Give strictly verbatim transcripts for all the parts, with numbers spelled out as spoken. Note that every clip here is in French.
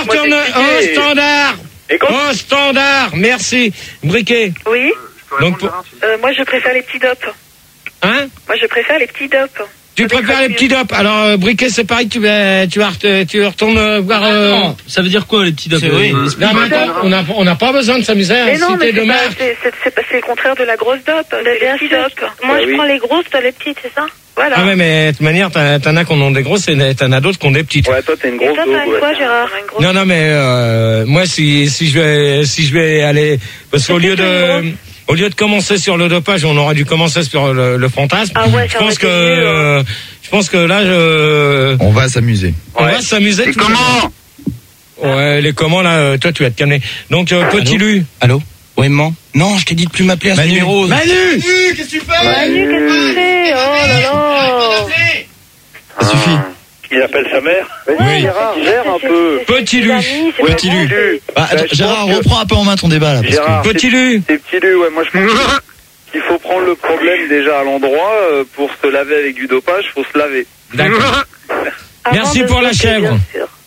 retourne au standard. Au standard, merci. Briquet. Oui. Donc, pour... euh, moi, je préfère les petits dopes. Hein? Moi, je préfère les petits dopes. Tu préfères les petits dopes. Alors, euh, Briquet, c'est pareil, tu vas, tu vas, tu retournes euh, voir. Euh... Non, ça veut dire quoi les petits dopes? Oui. Non, mais attends, on n'a on n'a pas besoin de s'amuser à Mais non, citer mais de c'est, marque. pas, c'est, c'est, c'est, pas, c'est le contraire de la grosse dope. C'est les petits dopes. Moi, Ah je oui. prends les grosses, toi les petites, c'est ça? Voilà. Ah ouais, mais de toute manière, t'en t'en as qui en ont des grosses et t'en as d'autres qui ont des petites. Ouais, toi, t'es une Et grosse toi, daube, t'as une ouais. quoi, Gérard? Non, non, mais euh, moi, si si je vais si je vais aller, parce qu'au lieu de au lieu de commencer sur le dopage, on aurait dû commencer sur le, le fantasme. Ah ouais, je ça pense aurait que été mieux, hein. euh, je pense que là, je, On va s'amuser. on Ouais. va s'amuser. Et tous comment? les deux. Ouais, les comment là, euh, toi, tu vas te calmer. Donc, euh, petit Lu. Allô? Ouais, maman. Non, je t'ai dit de plus m'appeler à ce Manu. numéro. Manu. Qu'est-ce que tu fais? Manu, qu'est-ce que tu fais? Oh là là! Ça suffit. Il appelle sa mère. Oui. Gérard, gère un peu. Petit Lu. Petit Lu. Bah, attends, Gérard, reprends un peu en main ton débat là. Parce que... Gérard, Petit Lu. c'est petit Lu, ouais, moi je pense qu'il faut prendre le problème déjà à l'endroit. euh, Pour se laver avec du dopage, faut se laver. D'accord. Merci pour la chèvre.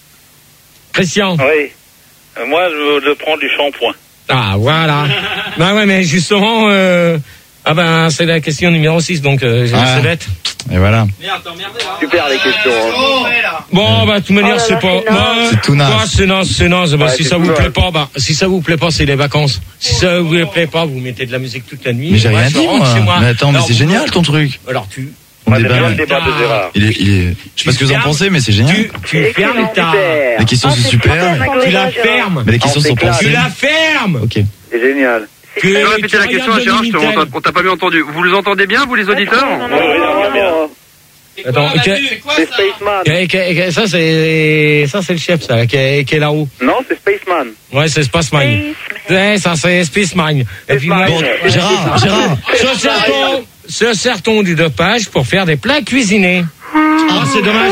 Christian. Oui. Euh, Moi, je, je prends du shampoing. Ah, voilà. Bah ouais, mais justement, euh, ah ben, c'est la question numéro six, donc euh, j'ai Ah. laissé bête. Et voilà. Super les questions. Hein. Bon, bah, de toute manière, Oh là c'est là, pas... c'est naze. bah, C'est tout naze. quoi, c'est naze, c'est naze. Bah, Ouais, si c'est ça tout vous plaît naze. pas, bah, si ça vous plaît pas, c'est les vacances. Si ça vous plaît pas, vous mettez de la musique toute la nuit. Mais j'ai Moi, rien je dit rentre moi. chez moi. Mais attends, mais Alors, c'est vous- génial ton truc. Alors, tu... Ton Moi, j'aime débat. bien le débat de Gérard. Il est, il est... Je sais pas ce que vous en pensez, mais c'est génial. Tu, tu fermes ta... Les questions Ah, sont c'est super. super, Tu la Gérard. fermes. Mais les questions Ah, sont c'est clair. pensées. Tu la fermes. Ok. C'est génial. Que Je vais tu répéter la question à regardes Gérard, je te- le on Minitel. t'a- on t'a pas bien entendu. Vous les entendez bien, vous les auditeurs? Non, non, Oui, oui, non, non, non, bien, non. hein. Attends, ok. C'est Spaceman. Que- que- que- Ça, c'est, ça, c'est le chef, ça, qui est, qui est là-haut. Non, c'est Spaceman. Ouais, c'est Spaceman. Ouais, ça, c'est Spaceman. Et puis, moi, Bon, je- Gérard, Gérard. se sert-on, se sert-on du dopage pour faire des plats cuisinés? Ah, c'est dommage.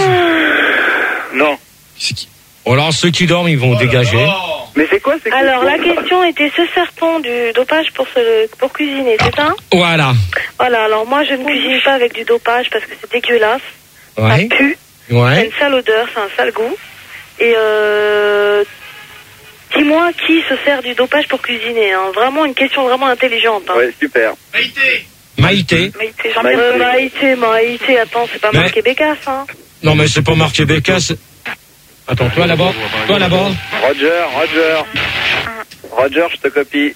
Non. C'est qui? Oh, alors, ceux qui dorment, ils vont dégager. Mais c'est quoi c'est Alors, la question était, se sert-on du dopage pour, se, pour cuisiner, c'est ça? Voilà. Voilà, alors moi, je ne cuisine pas avec du dopage parce que c'est dégueulasse. Ouais. Ça pue. C'est Ouais. une sale odeur, c'est un sale goût. Et euh, dis-moi qui se sert du dopage pour cuisiner. Hein. Vraiment une question vraiment intelligente. Hein. Ouais, super. Maïté. Maïté, Jean-Pierre. Euh, Maïté, Maïté, attends, c'est pas Mais- marqué Bécasse. Hein. Non, mais c'est pas marqué Bécasse. Attends, toi là-bas. Toi là-bas. Roger, Roger. Roger, je te copie.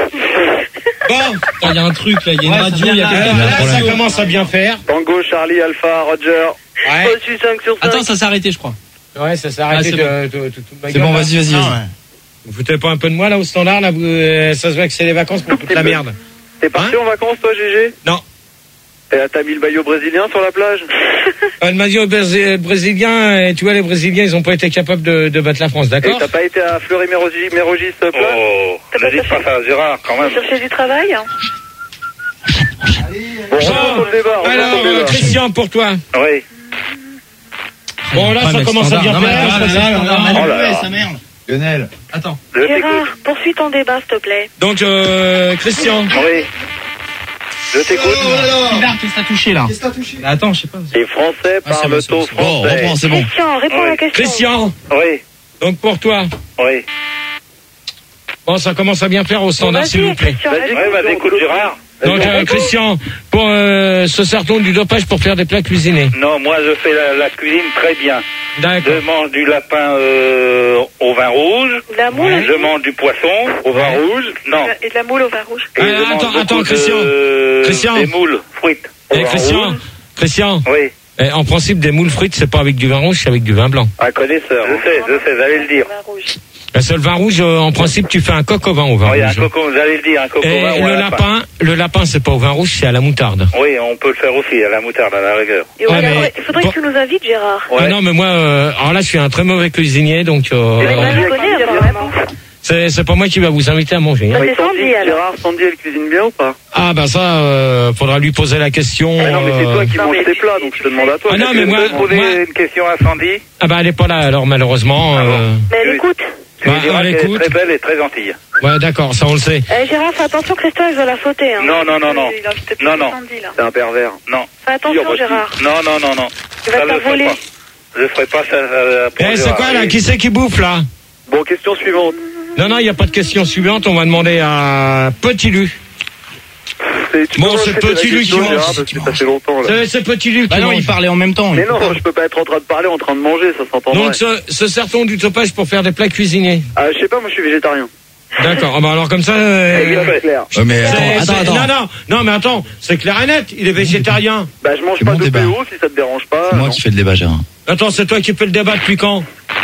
Bon. Il y a un truc là, il y a une Ouais, radio, ça il y a vient quelqu'un. là, là, ça commence à bien faire. Tango, Charlie, Alpha, Roger. Ouais. Oh, je suis cinq sur cinq. Attends, ça s'est arrêté, je crois. Ouais, ça s'est Ah, arrêté c'est de, de, de, de, toute ma C'est gueule, bon, là. vas-y, vas-y, Ah, vas-y. ouais. Vous foutez pas un peu de moi là au standard là, vous, euh, ça se voit que c'est les vacances pour toute la merde. T'es parti Hein en vacances, toi, Gégé? Non. Et t'as mis le maillot brésilien sur la plage? Euh, le maillot brésé- brésilien, et tu vois les Brésiliens ils ont pas été capables de, de battre la France, Et d'accord? t'as pas été à Fleury-Mérogis Mérogis plage? Oh, T'as pas ne dites pas cherché- ça, Gérard, quand même. Chercher du travail hein. Bon, revenons sur le débat, revenons Alors, sur le euh, débat. Christian, pour toi. Oui. Bon là Ouais, ça mais commence à standard. bien Non, mais faire. voilà, ça, là, c'est- on a Oh là manipulé, là. sa merde. Lionel. Attends. Je t'écoute. Gérard, poursuis ton débat, s'il te plaît. Donc euh, Christian. Oui. Je t'écoute. Sylvain, qu'est-ce que t'as touché là? Bah, attends, je sais pas. Les Français Ah, c'est parlent bon, c'est au bon, c'est bon. Bon, français. reprends, c'est bon. Christian, réponds à la Oui. question. Christian. Oui, Donc pour toi. oui. Bon ça commence à bien faire au Bon, standard s'il vous vas-y, plaît. Christian, Vas-y, vas-y. ouais, vas-y, écoute Gérard. Donc euh, Christian, pour euh, se sert-on du dopage pour faire des plats cuisinés? Non, moi je fais la, la cuisine très bien. D'accord. Je mange du lapin euh, au vin rouge. De la moule Je mange du poisson au vin rouge. Non. et de la moule au vin rouge. Et Ah, je mange attends, beaucoup attends, de- Christian. Christian. Des moules frites. au Eh, vin Christian, rouge. Christian. Oui, Eh, en principe des moules frites c'est pas avec du vin rouge, c'est avec du vin blanc. Un connaisseur. je sais, je sais, vous allez le dire. Vin rouge. Le seul vin rouge, euh, en principe, tu fais un coq au vin au vin Oui, un rouge. coco, vous allez le dire, un coco Et vin ou un le lapin, le lapin, c'est pas au vin rouge, c'est à la moutarde. Oui, on peut le faire aussi, à la moutarde, à la rigueur. Et Ouais, ouais, mais- ouais, il faudrait bon. que tu nous invites, Gérard. Ah non, mais moi, euh, alors là, je suis un très mauvais cuisinier, donc euh, Mais moi, je connais, apparemment. c'est c'est pas moi qui va vous inviter à manger. hein. Bah, c'est Sandy, alors. Gérard, Sandy, elle cuisine bien ou pas? Ah bah ça, euh, faudra lui poser la question. Ah non, mais c'est euh, toi qui Non, manges mais tes tu- plats, tu donc je te fais- demande à toi. Ah non, Qu'est-ce mais que moi- tu Je fais? peux poser moi- une question à Sandy. Ah bah elle est pas là, alors malheureusement. Ah bon. euh, Mais elle écoute. Tu lui Bah, diras elle qu'elle est écoute. très belle et très gentille. Ouais, d'accord, ça on le sait. Eh, Gérard, fais attention, Christophe, il va la sauter. Hein. Non, non, non, non. Il a envie de te Non, piquer non. Sandy, là. C'est un pervers. Non, Fais attention, Si, oh, bah, Gérard. non, non, non, non. Tu vas Ça, te je la ferai voler. pas. Je ferai pas ça. euh, pour Eh, c'est Gérard. quoi là? Oui. Qui c'est qui bouffe là? Bon, question suivante. Non, non, il n'y a pas de question suivante. On va demander à Petit Lu. C'est, tu Bon, peux c'est répéter la Petit Lu question, qui mange. Gérard, parce que ça fait longtemps, là. C'est, c'est Petit Lu qui Bah non, mange. il parlait en même temps. Mais non, je peux pas être en train de parler en train de manger, ça s'entendrait. Donc, se, se sert-on du dopage pour faire des plats cuisinés? Ah, je sais pas, moi je suis végétarien. D'accord. Ah bah alors comme ça. Euh, C'est clair. Ouais, mais c'est- attends, c'est- attends, attends. Non, non, non, mais attends, c'est clair et net. Il est végétarien. Bah, je mange C'est pas mon de débat. P O si ça te dérange pas. C'est moi non. qui fais le débat, Gérard. Attends, c'est toi qui fais le débat depuis quand?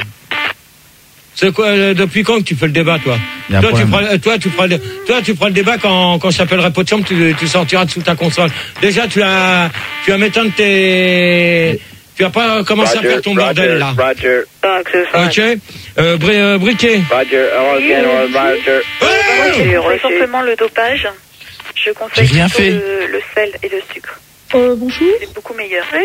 C'est quoi, euh, depuis quand que tu fais le débat, toi? Il y a un Toi tu, problème. feras, toi, tu feras le, toi, tu feras le débat quand, quand je t'appellerai pot de chambre, tu, tu sortiras de sous ta console. Déjà, tu as, tu vas m'éteindre tes, tu vas pas commencer à faire ton bordel, là. Roger, Ah, que ça. Ok? Euh, bri, euh, Briquet. Roger, Roger, Roger. Moi, Ouais j'ai refait simplement le dopage. Je conseille J'ai rien plutôt fait. Le, le sel et le sucre. Euh, bonjour. C'est beaucoup meilleur. Oui.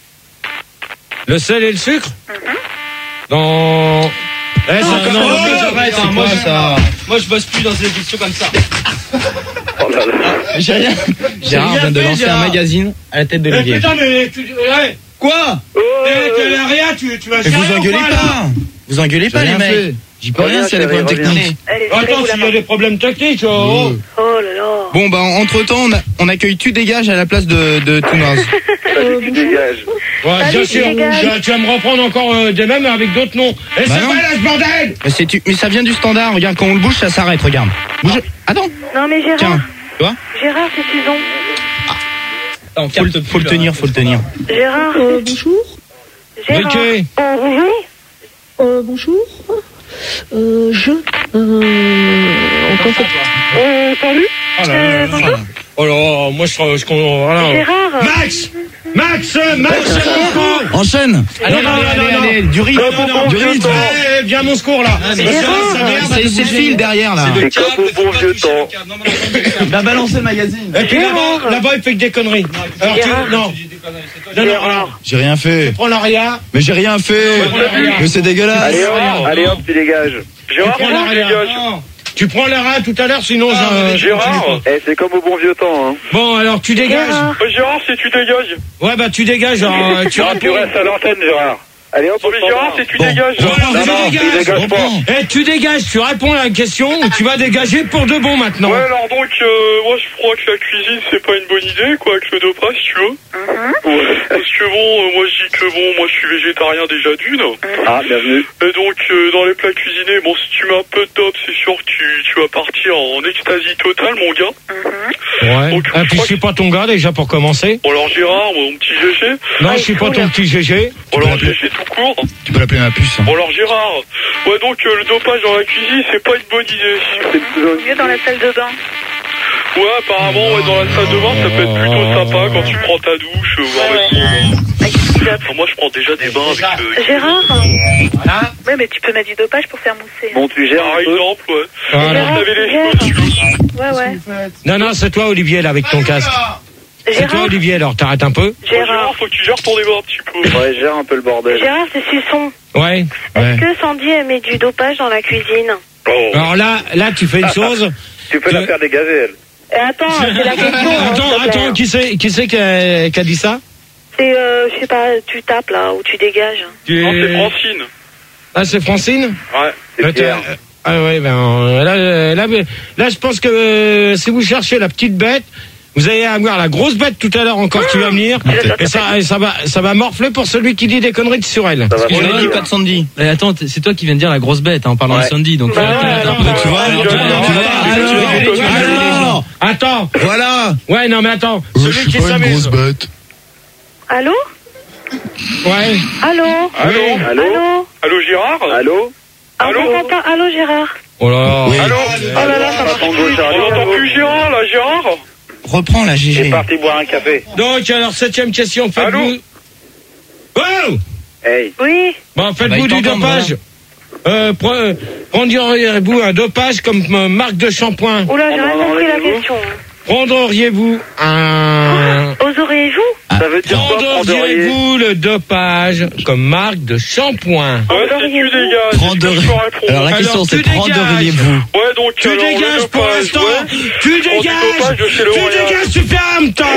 Le sel et le sucre? Mhm. Dans, eh, c'est- Non, non, non, non, j'arrête, hein, moi, quoi, je- ça Moi, je bosse plus dans des émissions comme ça. Oh là là. J'ai rien. Gérard vient de fait, lancer Gérard. un magazine à la tête de Eh, l'Olivier. putain, mais tu, ouais. Quoi Eh, t'as rien, tu, tu vas Mais faire vous rien ou engueulez quoi, là? pas. Vous engueulez pas, les rien mecs. fait. J'y peux rien Reviens, s'il y a des chérie, problèmes reviens. techniques. Allez, Attends, serrez-vous la s'il y a main. des problèmes techniques, oh. Oh là là. Bon, bah, entre temps, on, a- on accueille Tu Dégage à la place de, de Tounaz. Euh, Vas-y, tu dégages. Ouais, Allez, bien sûr, dégage. tu vas, tu vas me reprendre encore euh, des mêmes avec d'autres noms. Et Bah c'est non. pas là ce bordel. mais, c'est tu... mais ça vient du standard. Regarde, quand on le bouge, ça s'arrête. Regarde. Bouge. Attends. Non, mais Gérard. Tiens. Tu vois Gérard, c'est Susan. faut, le, faut le tenir, faut le tenir. Gérard. Euh, bonjour. Gérard. Briquet. Oh, oui. Euh, bonjour. Euh, je. Euh, en fait, Euh, salut. Oh là Euh, là bonjour. là. Oh là, moi je serais... je- Voilà. Gérard. Max Max Max, c'est mon secours. Enchaîne. Allez, non, allez, non, allez, non, allez, non. du riz. Non, non, non, Du viens, rythme. eh, viens mon secours là. mais Parce que Gérard. là, ça merde C'est de c'est le bouger. fil derrière, là. C'est comme au bon vieux temps. Il va balancer le magazine. Et puis là-bas, Gérard. là-bas, il fait que des conneries. Alors tu... Gérard. Non. Non, non, alors, J'ai rien fait. tu prends l'aria. Mais j'ai rien fait. Mais c'est dégueulasse. Allez hop, allez hop, tu dégages. Tu prends l'aria. Tu prends l'aria tout à l'heure, sinon... je- Gérard. Eh, c'est comme au bon vieux temps, hein. Bon, alors tu dégages. Gérard. Gérard, c'est Tu Dégages. Ouais, bah tu dégages. Alors, euh, tu Non, réponds. tu restes à l'antenne, Gérard. Allez hop, Non, mais Gérard, c'est Tu Bon. Dégages. Voilà, Non, tu non, il dégages. dégage pas. Eh, tu dégages, tu réponds à la question ou tu vas dégager pour de bon maintenant. Ouais, alors donc, euh, moi je crois que la cuisine c'est pas une bonne idée, quoi, avec le dopage, si tu veux. Ouais. Parce que bon, euh, moi je dis que bon, moi je suis végétarien déjà d'une. Ah, bienvenue. Et donc, euh, dans les plats cuisinés, bon, si tu mets un peu de dope, c'est sûr que tu, tu vas partir en extasie totale, mon gars. Ouais. Donc, Et je puis je crois suis pas ton gars déjà pour commencer. Bon, alors Gérard, mon petit G G. Non, je suis pas ton petit G G. Bon, alors G G tout court. Tu peux l'appeler ma puce. hein. Bon, alors Gérard. Ouais, donc euh, le dopage dans la cuisine, c'est pas une bonne idée. Mieux dans la salle de bain. Ouais, apparemment, ouais, dans la salle de bain, ça peut être plutôt sympa quand tu prends ta douche, euh, voir le son. Avec du dope. Enfin, moi, je prends déjà des bains avec euh, Gérard. Voilà. Ouais, mais tu peux mettre du dopage pour faire mousser. Bon, tu gères par un peu. exemple, ouais. Voilà. Gérard, Vous avez les Gérard. cheveux, tu veux. Ouais, ouais. Non, non, c'est toi Olivier là avec ton casque. C'est toi Gérard. Olivier alors, t'arrêtes un peu. Bon, Gérard, Gérard. faut que tu gères ton débat un petit peu. Ouais, gère un peu le bordel. Gérard, c'est Suçon. Ouais. Est-ce que Sandy elle met du dopage dans la cuisine? Oh. Alors là, là tu fais une chose. Tu peux la faire dégager, elle. Eh, Attends, c'est la question. hein, Attends, s'il te plaît. attends, qui c'est qui c'est qui a, qui a dit ça? C'est, euh, je sais pas, tu tapes là, ou tu dégages. Tu Non, es- c'est Francine. Ah, c'est Francine. Ouais. C'est Euh, Pierre. t'as- Ah ouais, ben euh, là, euh, là, là, je pense que euh, si vous cherchez la petite bête, vous allez avoir la grosse bête tout à l'heure encore qui va venir, et ça, et ça va, ça va morfler pour celui qui dit des conneries sur elle. Ça va On pas a dit mal. pas de Sandy. Eh, attends, t- c'est toi qui viens de dire la grosse bête hein, en parlant Ouais. de Sandy. Donc, Bah faut ouais, arrêter un peu. non, Tu vois, ouais, alors, ouais, tu vas- ouais, tu vas- ouais, tu vas- ouais, tu vas ouais, gueuler, tu vas ouais, gueuler les ouais, gens. Attends, Voilà. ouais, non mais attends, Euh, celui je qui suis pas une s'amuse. grosse bête. Allô? Ouais. Allô? Allô Oui. Allô? Allô? Allô, Gérard Allô? Ah, Allô? on t'entend. Allô, Gérard? Oh là. Oui. Allô Oh là là, ça marche Attends, plus. gauche, On arrière. n'entend plus Gérard, là, Gérard Reprends la G C'est G. parti boire un café. Donc alors septième question, faites-vous. Allô Oh Hey. Oui? Bon, Bah, faites-vous il du t'entend, dopage. Euh, pre- euh, prendriez-vous un dopage comme euh, marque de shampoing? Oula, j'ai On rien en compris la enlève-vous question. Prendriez-vous un... Oserez-vous? Ça veut veut dire quoi, prendriez Prendriez-vous le dopage comme marque de shampoing? Ouais, si tu dégages. Prendriez- je peux répondre. Alors la question Alors, c'est tu dégages. prendriez-vous? Ouais, donc, Tu alors, le dégages pour dopage, l'instant. ouais. Tu Je prends du dégages. dopage de chez Tu L'Oréal. dégages, tu fermes, toi.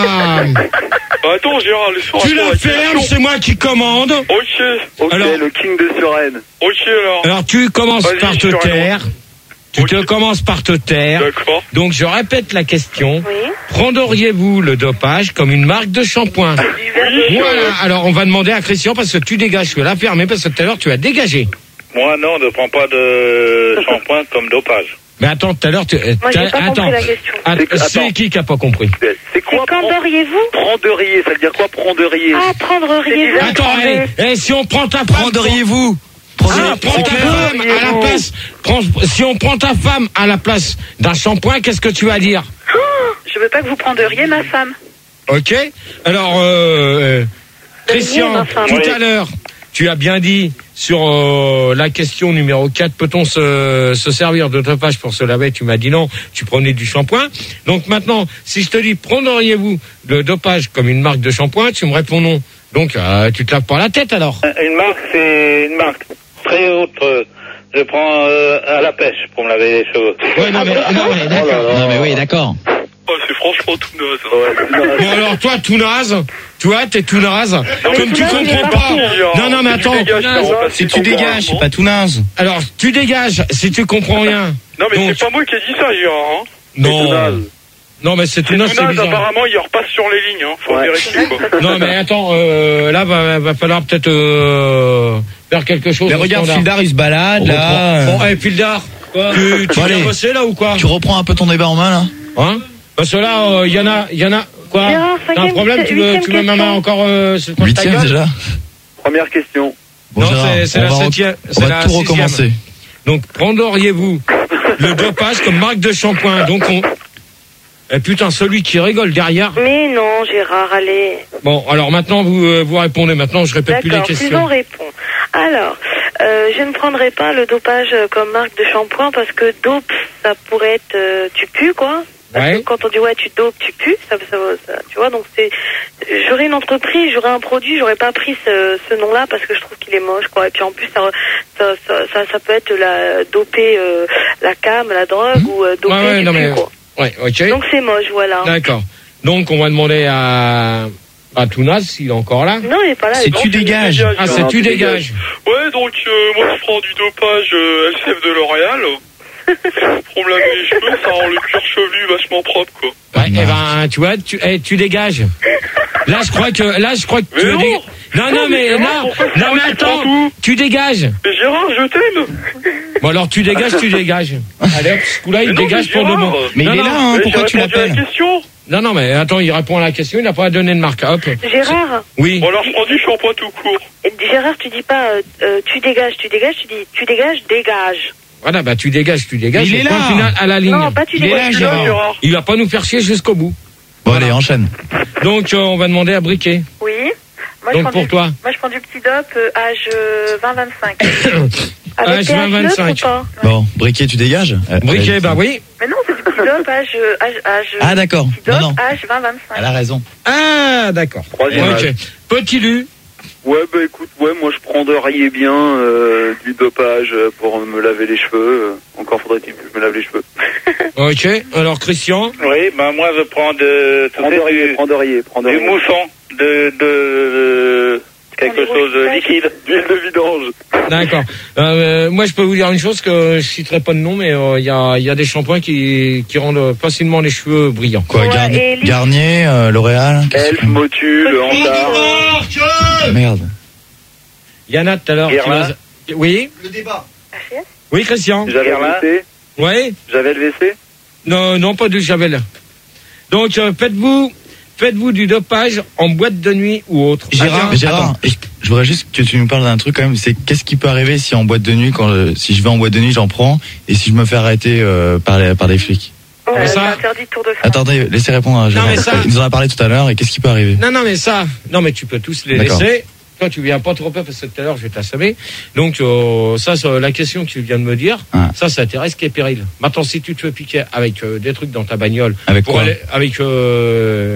Bah, attends, Gérard, laisse-moi Tu répondre à la fermes, question. c'est moi qui commande. Ok, Ok, Alors- le King de Suresnes. ok, alors. Alors tu commences Vas-y, par te je suis taire. Tu Ok. te commences par te taire. D'accord. Donc je répète la question. Oui. Prendriez-vous le dopage comme une marque de shampoing? Du verre de Oui. Voilà. Alors on va demander à Christian parce que tu dégages. Tu vas la fermer parce que tout à l'heure tu as dégagé. Moi, non, ne prends pas de shampoing comme dopage. Mais attends, tout à l'heure tu. euh, Moi, j'ai t'as- pas compris attends. la question. Att- C'est que- C'est attends. qui qui a pas compris? C'est C'est quoi quand prend- doriez-vous prendriez? Ça veut dire quoi, prendriez? Ah, prendriez-vous Attends, Prendrez- eh, eh, si on prend ta femme. Prendriez-vous? Ah, Prendriez- prends c'est ta clair. femme à la place. prends- si on prend ta femme à la place d'un shampoing, qu'est-ce que tu vas dire? Je veux pas que vous prendriez ma femme. Ok. Alors, euh, euh, Christian, ma femme. tout Oui. à l'heure, tu as bien dit sur euh, la question numéro quatre, peut-on se, se servir de dopage pour se laver? Tu m'as dit non, tu prenais du shampoing. Donc maintenant, si je te dis, prendriez-vous le dopage comme une marque de shampoing, tu me réponds non. Donc, euh, tu te laves pas la tête alors. Une marque, c'est une marque très haute. euh, Je prends euh, à la pêche pour me laver les cheveux. Ouais, non, mais, non, mais d'accord. Non mais oui, d'accord. Oh, c'est franchement tout naze. hein. Bon, alors toi, tout naze, tu vois, t'es tout naze. mais Comme tout tu naze, il est comprends pas pas. Gérard. Non, non, mais Si tu attends. dégages, t'as remplacé Si tu ton dégages, point, c'est pas tout naze. Alors, tu dégages si tu comprends rien. Non, mais Donc- c'est pas moi qui ai dit ça, Gérard. Hein. Non. Non, mais c'est tout C'est naze, tout c'est naze, bizarre. apparemment, il repasse sur les lignes. Hein. Faut Ouais. vérifier, quoi. Non, mais attends, euh, là, va, va falloir peut-être euh, faire quelque chose. Mais au regarde, standard. Fildar, il se balade, On là. reprend. Bon, hey, Fildar, tu, tu Bon, viens allez. bosser, là, ou quoi? Tu reprends un peu ton débat en main là? Hein? Parce que là, il y en a, il y en a, quoi? Gérard, T'as un cinquième, problème, tu veux, huitième tu veux ma main question. encore, euh, sur ta Huitième gueule? déjà? Première question. Bon, Non, Gérard, c'est- c'est on la va re- septième, On c'est va la tout sixième. recommencer. Donc, prendriez-vous le dopage comme marque de shampoing? Donc, on, eh, putain, celui qui rigole derrière. Mais non, Gérard, allez. Bon, alors maintenant, vous, euh, vous répondez. Maintenant, je répète plus les D'accord, questions. Sylvain répond. Alors, euh, je ne prendrai pas le dopage euh, comme marque de shampoing parce que dope, ça pourrait être euh, tu pues, quoi. Parce Ouais. que quand on dit ouais, tu dopes, tu pues, ça, ça, ça- tu vois, donc c'est, j'aurais une entreprise, j'aurais un produit, j'aurais pas pris ce, ce nom-là parce que je trouve qu'il est moche, quoi. Et puis en plus, ça, ça, ça, ça, ça peut être la doper euh, la cam, la drogue ou euh, doper Ouais, ouais, du non, pu, mais- quoi. Ouais, ok. Donc c'est moche, voilà. D'accord. Donc, on va demander à, à Tounas s'il est encore là. Non, il est pas là. C'est il est tu bon. dégages. Ah, c'est Non, tu tu dégages. Ouais, donc, euh, moi, je prends du dopage euh, L C F de L'Oréal. Pour me laver les cheveux, ça rend le cuir chevelu vachement propre, quoi. Ouais, eh ben, tu vois, tu, eh, tu dégages. Là, je crois que, là, je crois que Mais tu non. dé- Non, non, mais, Gérard, non, pourquoi c'est non, moi mais qui prends attends, tout tu dégages. Mais Gérard, je t'aime. Bon, alors, tu dégages, tu dégages. Allez, hop, ce coup-là, il Mais non, dégage mais pour de Gérard. bon. Mais non, il est non, là, hein, Mais pourquoi j'ai tu répondu à l'appelles? la question. Non, non, mais attends, il répond à la question, il n'a pas donné de marque. Hop. Gérard, Oui. Bon, alors, je prends du shampoing tout court. et Gérard, tu dis pas euh, euh, tu dégages, tu dégages, tu dis tu dégages, dégage. Voilà, bah, tu dégages, tu dégages. Mais il et est point là. final à la ligne. Non, pas tu Il est dégages. là, Je suis là, Gérard. Gérard. Il va pas nous faire chier jusqu'au bout. Bon, allez, enchaîne. Donc, euh, on va demander à Briquet. Oui. Moi, Donc, je prends pour du, toi. Moi, je prends du petit dop euh, âge euh, vingt vingt-cinq. Âge Avec vingt pH neutre vingt-cinq. ou pas? Bon, Briquet, tu dégages? Euh, Briquet, allez, bah oui. Mais non, c'est du petit dop âge, euh, âge, âge Ah, d'accord. petit Non, dop non. âge vingt vingt-cinq. Elle a raison. Ah, d'accord. Troisième Ok. âge. Petit Lu. Ouais, bah écoute, ouais, moi je prendrais bien euh, du dopage euh, pour me laver les cheveux. Euh, Encore faudrait-il que je me lave les cheveux. Ok. Alors, Christian. Oui, ben moi, je prends de, tu sais, Prendriez, du, prendriez, du prendriez. mousson, de, de, de quelque Du chose de moussage. liquide. D'huile de vidange. D'accord. Euh, moi, je peux vous dire une chose que je citerai pas de nom, mais il y, a, y a des shampoings qui, qui rendent facilement les cheveux brillants. Quoi, Ouais, Garni- et Lise- Garnier, euh, L'Oréal? qu'est-ce Elf, que- Motul, Antar. Merde. Yana, tout à l'heure. tu Guerlain. vas- Oui. H S Oui, Christian. J'avais le Guerlain. V C. Oui. J'avais le V C. Non, non, pas de javel. Donc, euh, faites-vous, faites-vous du dopage en boîte de nuit ou autre. Gérard, Ah, Gérard, attends. je, je voudrais juste que tu nous parles d'un truc quand même. C'est qu'est-ce qui peut arriver si en boîte de nuit, quand je- si je vais en boîte de nuit, j'en prends, et si je me fais arrêter euh, par, les, par des flics. Euh, Mais c'est ça- interdit de Tour de France. Attendez, laissez répondre à Gérard. mais ça- Il nous en a parlé tout à l'heure, et qu'est-ce qui peut arriver? Non, non, mais ça, non, mais tu peux tous les D'accord. laisser. Toi, tu viens pas trop peu parce que tout à l'heure, je vais t'assommer. Donc, euh, ça, c'est la question que tu viens de me dire. Ah. Ça, ça t'intéresse qui est péril. Maintenant, si tu te fais piquer avec euh, des trucs dans ta bagnole, Avec pour quoi? aller, avec, euh,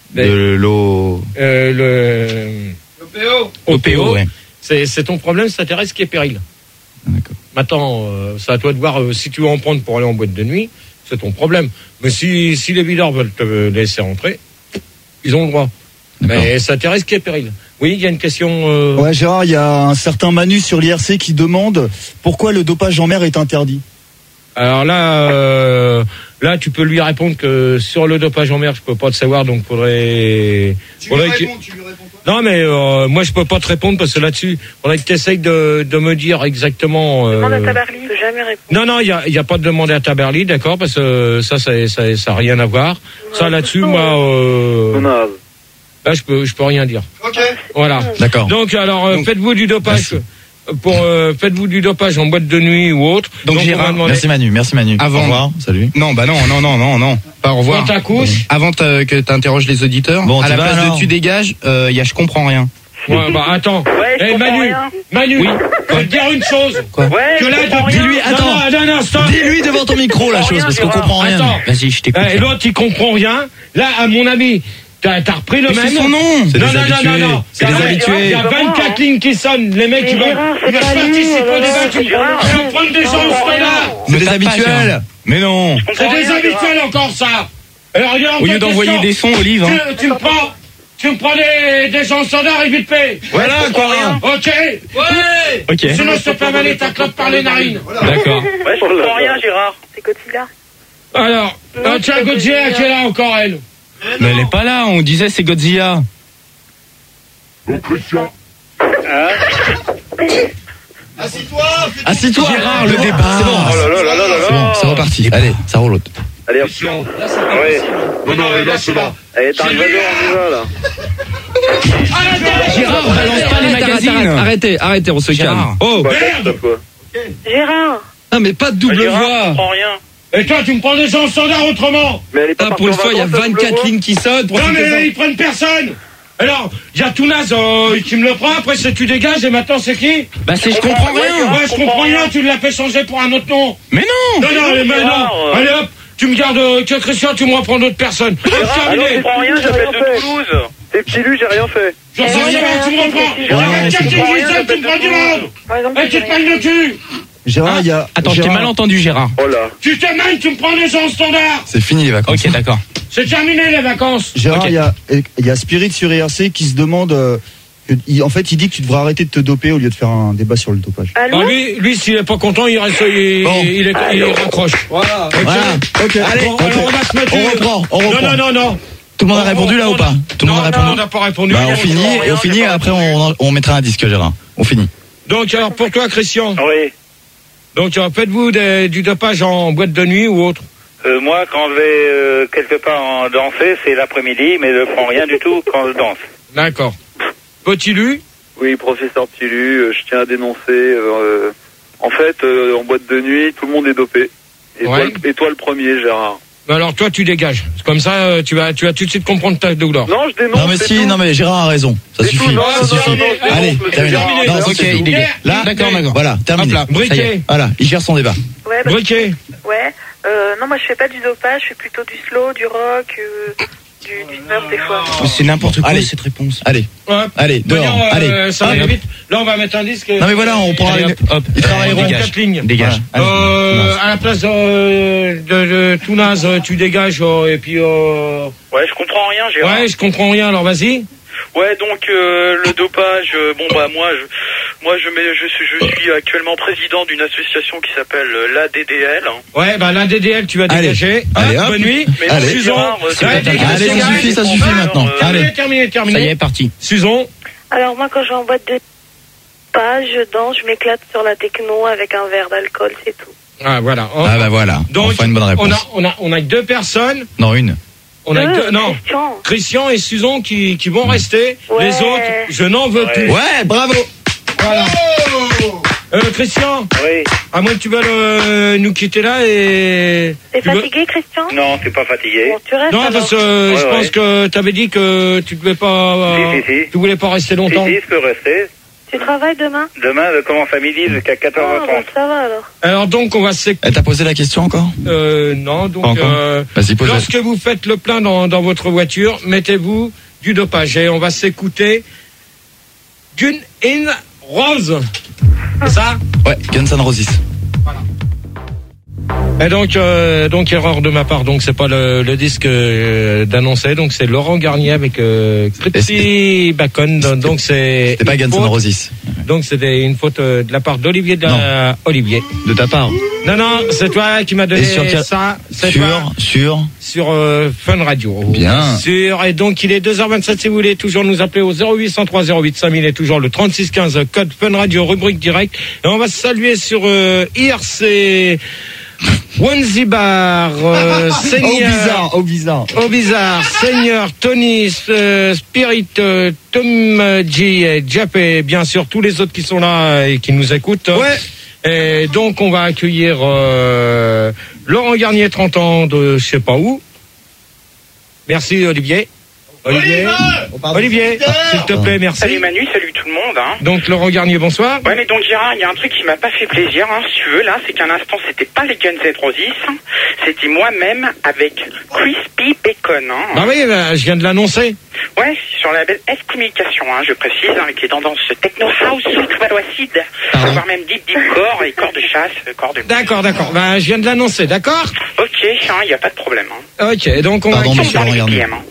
de l'eau. Euh, le. O P O. O P O, ouais. c'est, c'est ton problème, ça t'intéresse qui est péril. D'accord. Maintenant, euh, c'est à toi de voir euh, si tu veux en prendre pour aller en boîte de nuit, c'est ton problème. Mais si, si les videurs veulent te laisser rentrer, ils ont le droit. D'accord. Mais ça t'intéresse qui est péril. Oui, il y a une question. Euh... Ouais, Gérard, il y a un certain Manu sur l'I R C qui demande pourquoi le dopage en mer est interdit. Alors là, euh, là, tu peux lui répondre que sur le dopage en mer, je peux pas te savoir, donc faudrait. Tu faudrait lui que... réponds, tu lui réponds pas. Non, mais euh, moi, je peux pas te répondre parce que là-dessus, faudrait que tu essayes de, de me dire exactement. Euh... Demande à Tabarly, je peux jamais répondre. Non, non, il y a, y a pas de demander à Tabarly, d'accord, parce que ça, ça, ça, ça a rien à voir. Non, ça là-dessus, moi, euh... Non. là, je peux, je peux rien dire. Ok. Voilà. D'accord. Donc, alors, euh, Donc, faites-vous du dopage. merci. Pour euh, faites-vous du dopage en boîte de nuit ou autre. Donc, on va Gérard, demander- Merci Manu, merci Manu. Avant- Au revoir, salut. Non, bah non, non, non, non, non. Pas au revoir. Quand t'accouches. Avant te- que tu interroges les auditeurs, Bon, à tu la vas, place alors de tu dégages, euh, y a je comprends rien. Ouais, bah attends. Ouais, je Eh, comprends Manu, rien. Manu, je vais te dire une chose. Quoi Ouais, Que je là, comprends depuis rien. Dis-lui, attends. Non, non, non, non, stop. Dis-lui devant ton micro la chose, parce qu'on comprend rien. Attends. Vas-y, je t'écoute. Eh, l'autre, il comprend rien. Là, à mon avis, t'as, t'as repris le Mais même. c'est son nom. C'est Non, des non, non, habitués. non, non. C'est Il y a- des habitués. Il y a vingt-quatre lignes qui sonnent. Les mecs, Mais ils veulent, Gérard, c'est ils veulent pas lui, participer au alors, débat. Tu Gérard. tu veux prendre des gens au standard. C'est des tape pas, habituels. Gérard. Mais non. C'est des habituels encore, ça. Alors, il y a Au lieu d'envoyer des sons, Olive. Hein. Tu, tu me prends, tu me prends des, des gens au standard et vite fait. Voilà, quoi, rien. Ok. Ouais. Ok. Sinon, je te fais avaler ta clope par les narines. D'accord. Ouais, je comprends rien, Gérard. C'est Godzilla. Alors, Non, euh, tiens, c'est Godzilla Godzilla. qui est là encore, elle. Mais elle est pas là, on disait c'est Godzilla. Assis-toi. fais- Assis-toi. Gérard, le débat. C'est bon. Oh là là là là là C'est bon, c'est reparti. Allez, ça roule l'autre. Allez, hop. Ouais. Non, non, là, c'est là. Allez, t'arrives à deux, on y va, là. Gérard, balance pas les magazines. Arrêtez, arrêtez, on se calme. Gérard. Oh, Quoi, Merde. stop, quoi. Gérard. ah, mais pas de double Gérard, je voix. comprends rien. Et toi, tu me prends des gens au standard autrement. Mais elle est pas Ah, pour une partie en fois, il y a vacances, la double vingt-quatre voix lignes qui sonnent. Pour Non, toutes les mais ils prennent personne. Alors, il y a Tounaz euh, qui me le prend, après c'est tu dégages, et maintenant c'est qui? Bah c'est je comprends rien. Ouais, je comprends rien, tu l'as fait changer pour un autre nom. Mais non. Non, non, mais Gérard, non. euh. Allez hop, tu me gardes euh, que Christian, tu me reprends d'autres personnes. Ah non, je Terminé. comprends rien, j'appelle de Toulouse. C'est petit lui, j'ai rien fait. Je sais rien, tu me reprends. Il y a vingt-quatre qui sont, tu me prends du monde. Par exemple, Et tu te j'ai pognes rien. le cul. Gérard, il y a. Attends, je t'ai Gérard, mal entendu, Gérard. Oh là. Tu te mêles, tu me prends des gens au standard. C'est fini les vacances. Ok, d'accord. C'est terminé les vacances. Gérard, Ok. il y a, il y a Spirit sur I R C qui se demande. euh, que- il- en fait, il dit que tu devrais arrêter de te doper au lieu de faire un débat sur le dopage. Allô? Bah, lui, lui, s'il est pas content, il reste, il, Bon. il, est- il raccroche. Voilà. Ok. Voilà. Ok. Allez, Bon, ok. alors on va se mettre. On reprend, on reprend. Non, non, non, non. Tout le monde a répondu là ou pas? Tout le monde a Non, non, on répondu. n'a pas répondu. Bah on finit et on finit et après on, on mettra un disque Gérard. On finit. Donc, alors, pour toi, Christian, Oui. donc, euh, faites-vous des- du dopage en boîte de nuit ou autre? Euh, moi, quand je vais euh, quelque part en danser, c'est l'après-midi, mais je prends rien du tout quand je danse. D'accord. Petit Lu? Oui, professeur Pilu, euh, je tiens à dénoncer. euh, en fait, euh, en boîte de nuit, tout le monde est dopé. Et, Ouais. toi, le- et toi le premier, Gérard. Bah alors, toi, tu dégages. Comme ça, euh, tu vas, tu vas tout de suite comprendre ta douleur. Non, je dénonce. Non mais c'est si, tout. non mais Gérard a raison. Ça C'est suffit. tout, non, Ça non, suffit. non, non, je Allez, dénonce, terminé. monsieur Non, Gérard. c'est Ok, tout. il dégage. Là, D'accord, d'accord. Voilà, terminé. Hop là. Briquet. Ça y est. Voilà, il gère son débat. Ouais, bah, Briquet. ouais. Euh, non, moi je fais pas du dopage, je fais plutôt du slow, du rock, euh, du, du surf des fois. Mais c'est n'importe quoi Allez. cette réponse. Allez, Ouais. allez, dehors. Voyons, euh, Allez. Ça va Hop. aller vite. Là, on va mettre un disque. Non mais voilà, on prend Allez, une... hop, hop. Ils travailleront. Dégage. Quatre lignes. Dégage. Euh, à la place euh, de, de Tounaz, euh, tu dégages euh, et puis. Euh... Ouais, je comprends rien, Gérard. Ouais, je comprends rien. Alors vas-y. Ouais, donc euh, le dopage, euh, bon bah moi, je, moi je, mets, je, suis, je suis actuellement président d'une association qui s'appelle euh, l'A D D L. hein. Ouais, bah la D D L, tu vas Allez. dégager. Allez, Hop, hop. bonne nuit. Mais Allez. non, Gérard, euh, c'est Ouais, pas dégage, ta- Allez, ça dégage. suffit, ça suffit Alors, maintenant. euh, Terminé, terminé, terminé. Ça y est, parti. Susan. Alors moi quand je vais en boîte de dopage, je danse, je m'éclate sur la techno avec un verre d'alcool, c'est tout. Ah voilà. On- Ah bah voilà, Donc, enfin une bonne on réponse. a, on a, on a que deux personnes. Non, une. On a que Deux, deux, non. Christian. Christian et Susan qui, qui vont rester. Ouais. Les autres, je n'en veux Ouais. plus. Ouais, bravo. Voilà. Euh, Christian, Oui. à moins que tu veuilles euh, nous quitter là et. T'es Tu veux- fatigué, Christian? Non, t'es pas fatigué. Bon, tu restes Non, alors. parce que euh, Ouais, je ouais. pense que tu avais dit que tu devais pas. euh, Si, si, si. Tu voulais pas rester Si, longtemps. si, je peux rester. Tu travailles demain? Demain, je commence à midi jusqu'à quatorze heures trente. Oh, bah, ça va alors. Alors donc on va s'écouter. Elle t'a posé la question encore? Euh, non, donc Pas encore. euh, Vas-y, pose-la. lorsque vous faites le plein dans, dans votre voiture, mettez-vous du dopage et on va s'écouter Gun in Rose. C'est ça? Ouais, Guns N' Roses. Et donc, euh, donc erreur de ma part. Donc c'est pas le, le disque euh, d'annoncer. Donc c'est Laurent Garnier avec euh, Cripsy Bacon. Donc c'est. C'était pas une Guns N' faute. Roses. Donc c'était une faute euh, de la part d'Olivier. De la... Olivier. De ta part. Non non, c'est toi qui m'as donné Et sur quel- ça. C'est Sur, toi. sur. Sur euh, Fun Radio. Bien. Sur, et donc il est deux heures vingt-sept si vous voulez toujours nous appeler au zéro huit cent trois zéro huit cinq mille et toujours le trente-six quinze code Fun Radio rubrique direct. Et on va se saluer sur euh, I R C Wanzibar, euh, Seigneur. Au bizarre, au bizarre. Au bizarre, Seigneur, Tony, euh, Spirit, euh, Tom G et Jap et bien sûr tous les autres qui sont là et qui nous écoutent. Ouais. Et donc on va accueillir euh, Laurent Garnier, trente ans de je sais pas où. Merci Olivier. Olivier, Olivier, s'il te plaît, merci. Salut Manu, salut tout le monde. Hein. Donc Laurent Garnier, bonsoir. Ouais, mais donc Gérard, il y a un truc qui m'a pas fait plaisir, hein, si tu veux, là, c'est qu'un instant, c'était pas les Guns N' Roses, hein, c'était moi-même avec Crispy Bacon. Hein. Bah oui, bah, je viens de l'annoncer. Ouais, sur la label S Communication, hein, je précise, hein, avec les tendances techno house, soul, acide, voire même deep deep core et corps de chasse, corps de. D'accord, d'accord. Bah je viens de l'annoncer, d'accord. Ok, il n'y a pas de problème. Hein. Ok, donc on Pardon, va. monsieur Laurent Garnier. Hein.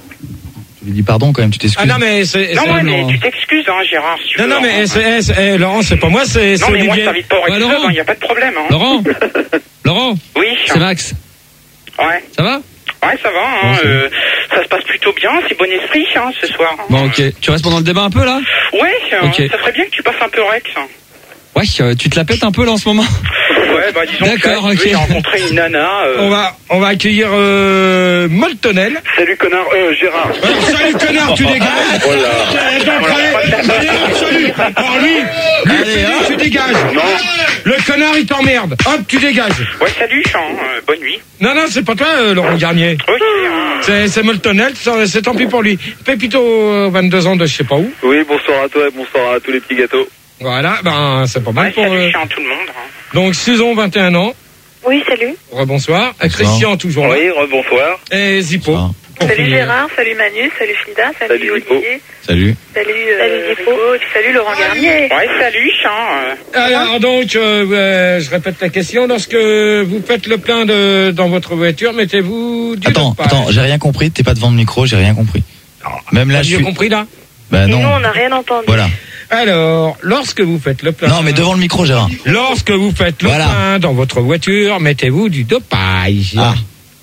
Tu lui dis pardon quand même, tu t'excuses. Ah non mais c'est. Non, c'est- ouais, mais tu t'excuses, hein, Gérard. Si tu Non, veux, non, mais hein. c'est, c'est- eh, Laurent, c'est pas moi, c'est, c'est Non, mais moi, je Olivier. t'invite pas au Ouais, Recto, Laurent. il n'y a pas de problème. Hein. Laurent Laurent Oui. C'est Max. Ouais. Ça va? Ouais, ça va. Hein, Bon, c'est euh, ça se passe plutôt bien. C'est bon esprit hein, ce soir. Bon, ok. Tu restes pendant le débat un peu là? Ouais, ça, Ok. ça serait bien que tu passes un peu Rex. Ouais, euh, tu te la pètes un peu là en ce moment? Ouais, bah disons D'accord, que là, si tu veux, ok. j'ai rencontré une nana. Euh... On va, on va accueillir euh, Moltonel. Salut connard, euh, Gérard. Alors, salut connard, tu dégages. Oh là. Eh, donc, allez, allez, salut. Alors lui, lui, Allez, lui, hein. tu dégages. Non. Le connard, il t'emmerde. Hop, tu dégages. Ouais, salut, Jean. Euh, bonne nuit. Non, non, c'est pas toi, euh, Laurent Garnier. Ok. hein. C'est, c'est Moltonel, c'est, c'est tant pis pour lui. Pépito, euh, vingt-deux ans de je sais pas où. Oui, bonsoir à toi et bonsoir à tous les petits gâteaux. Voilà, ben, c'est pas mal Ouais, pour... salut, euh, Jean, tout le monde. Hein. Donc, Susan, vingt et un ans. Oui, salut. Rebonsoir. Et Christian, toujours là. Oui, bonsoir. Et Zippo. Bonsoir. Pour Salut finir. Gérard, salut Manu, salut Frida, salut, Salut, Olivier, Salut. salut, euh, Rico, et puis salut Laurent Garnier. Ouais, salut, Jean. Euh... Alors donc, euh, euh, je répète la question. Lorsque vous faites le plein de, dans votre voiture, mettez-vous du Attends, dopage. attends, j'ai rien compris, t'es pas devant le micro, j'ai rien compris. Même là, T'as je mieux suis. compris là. Bah Et nous, non. on n'a rien entendu. Voilà. Alors, lorsque vous faites le plein. Non, mais devant le micro, Gérard. Lorsque vous faites le Voilà. plein dans votre voiture, mettez-vous du dopage. Ah.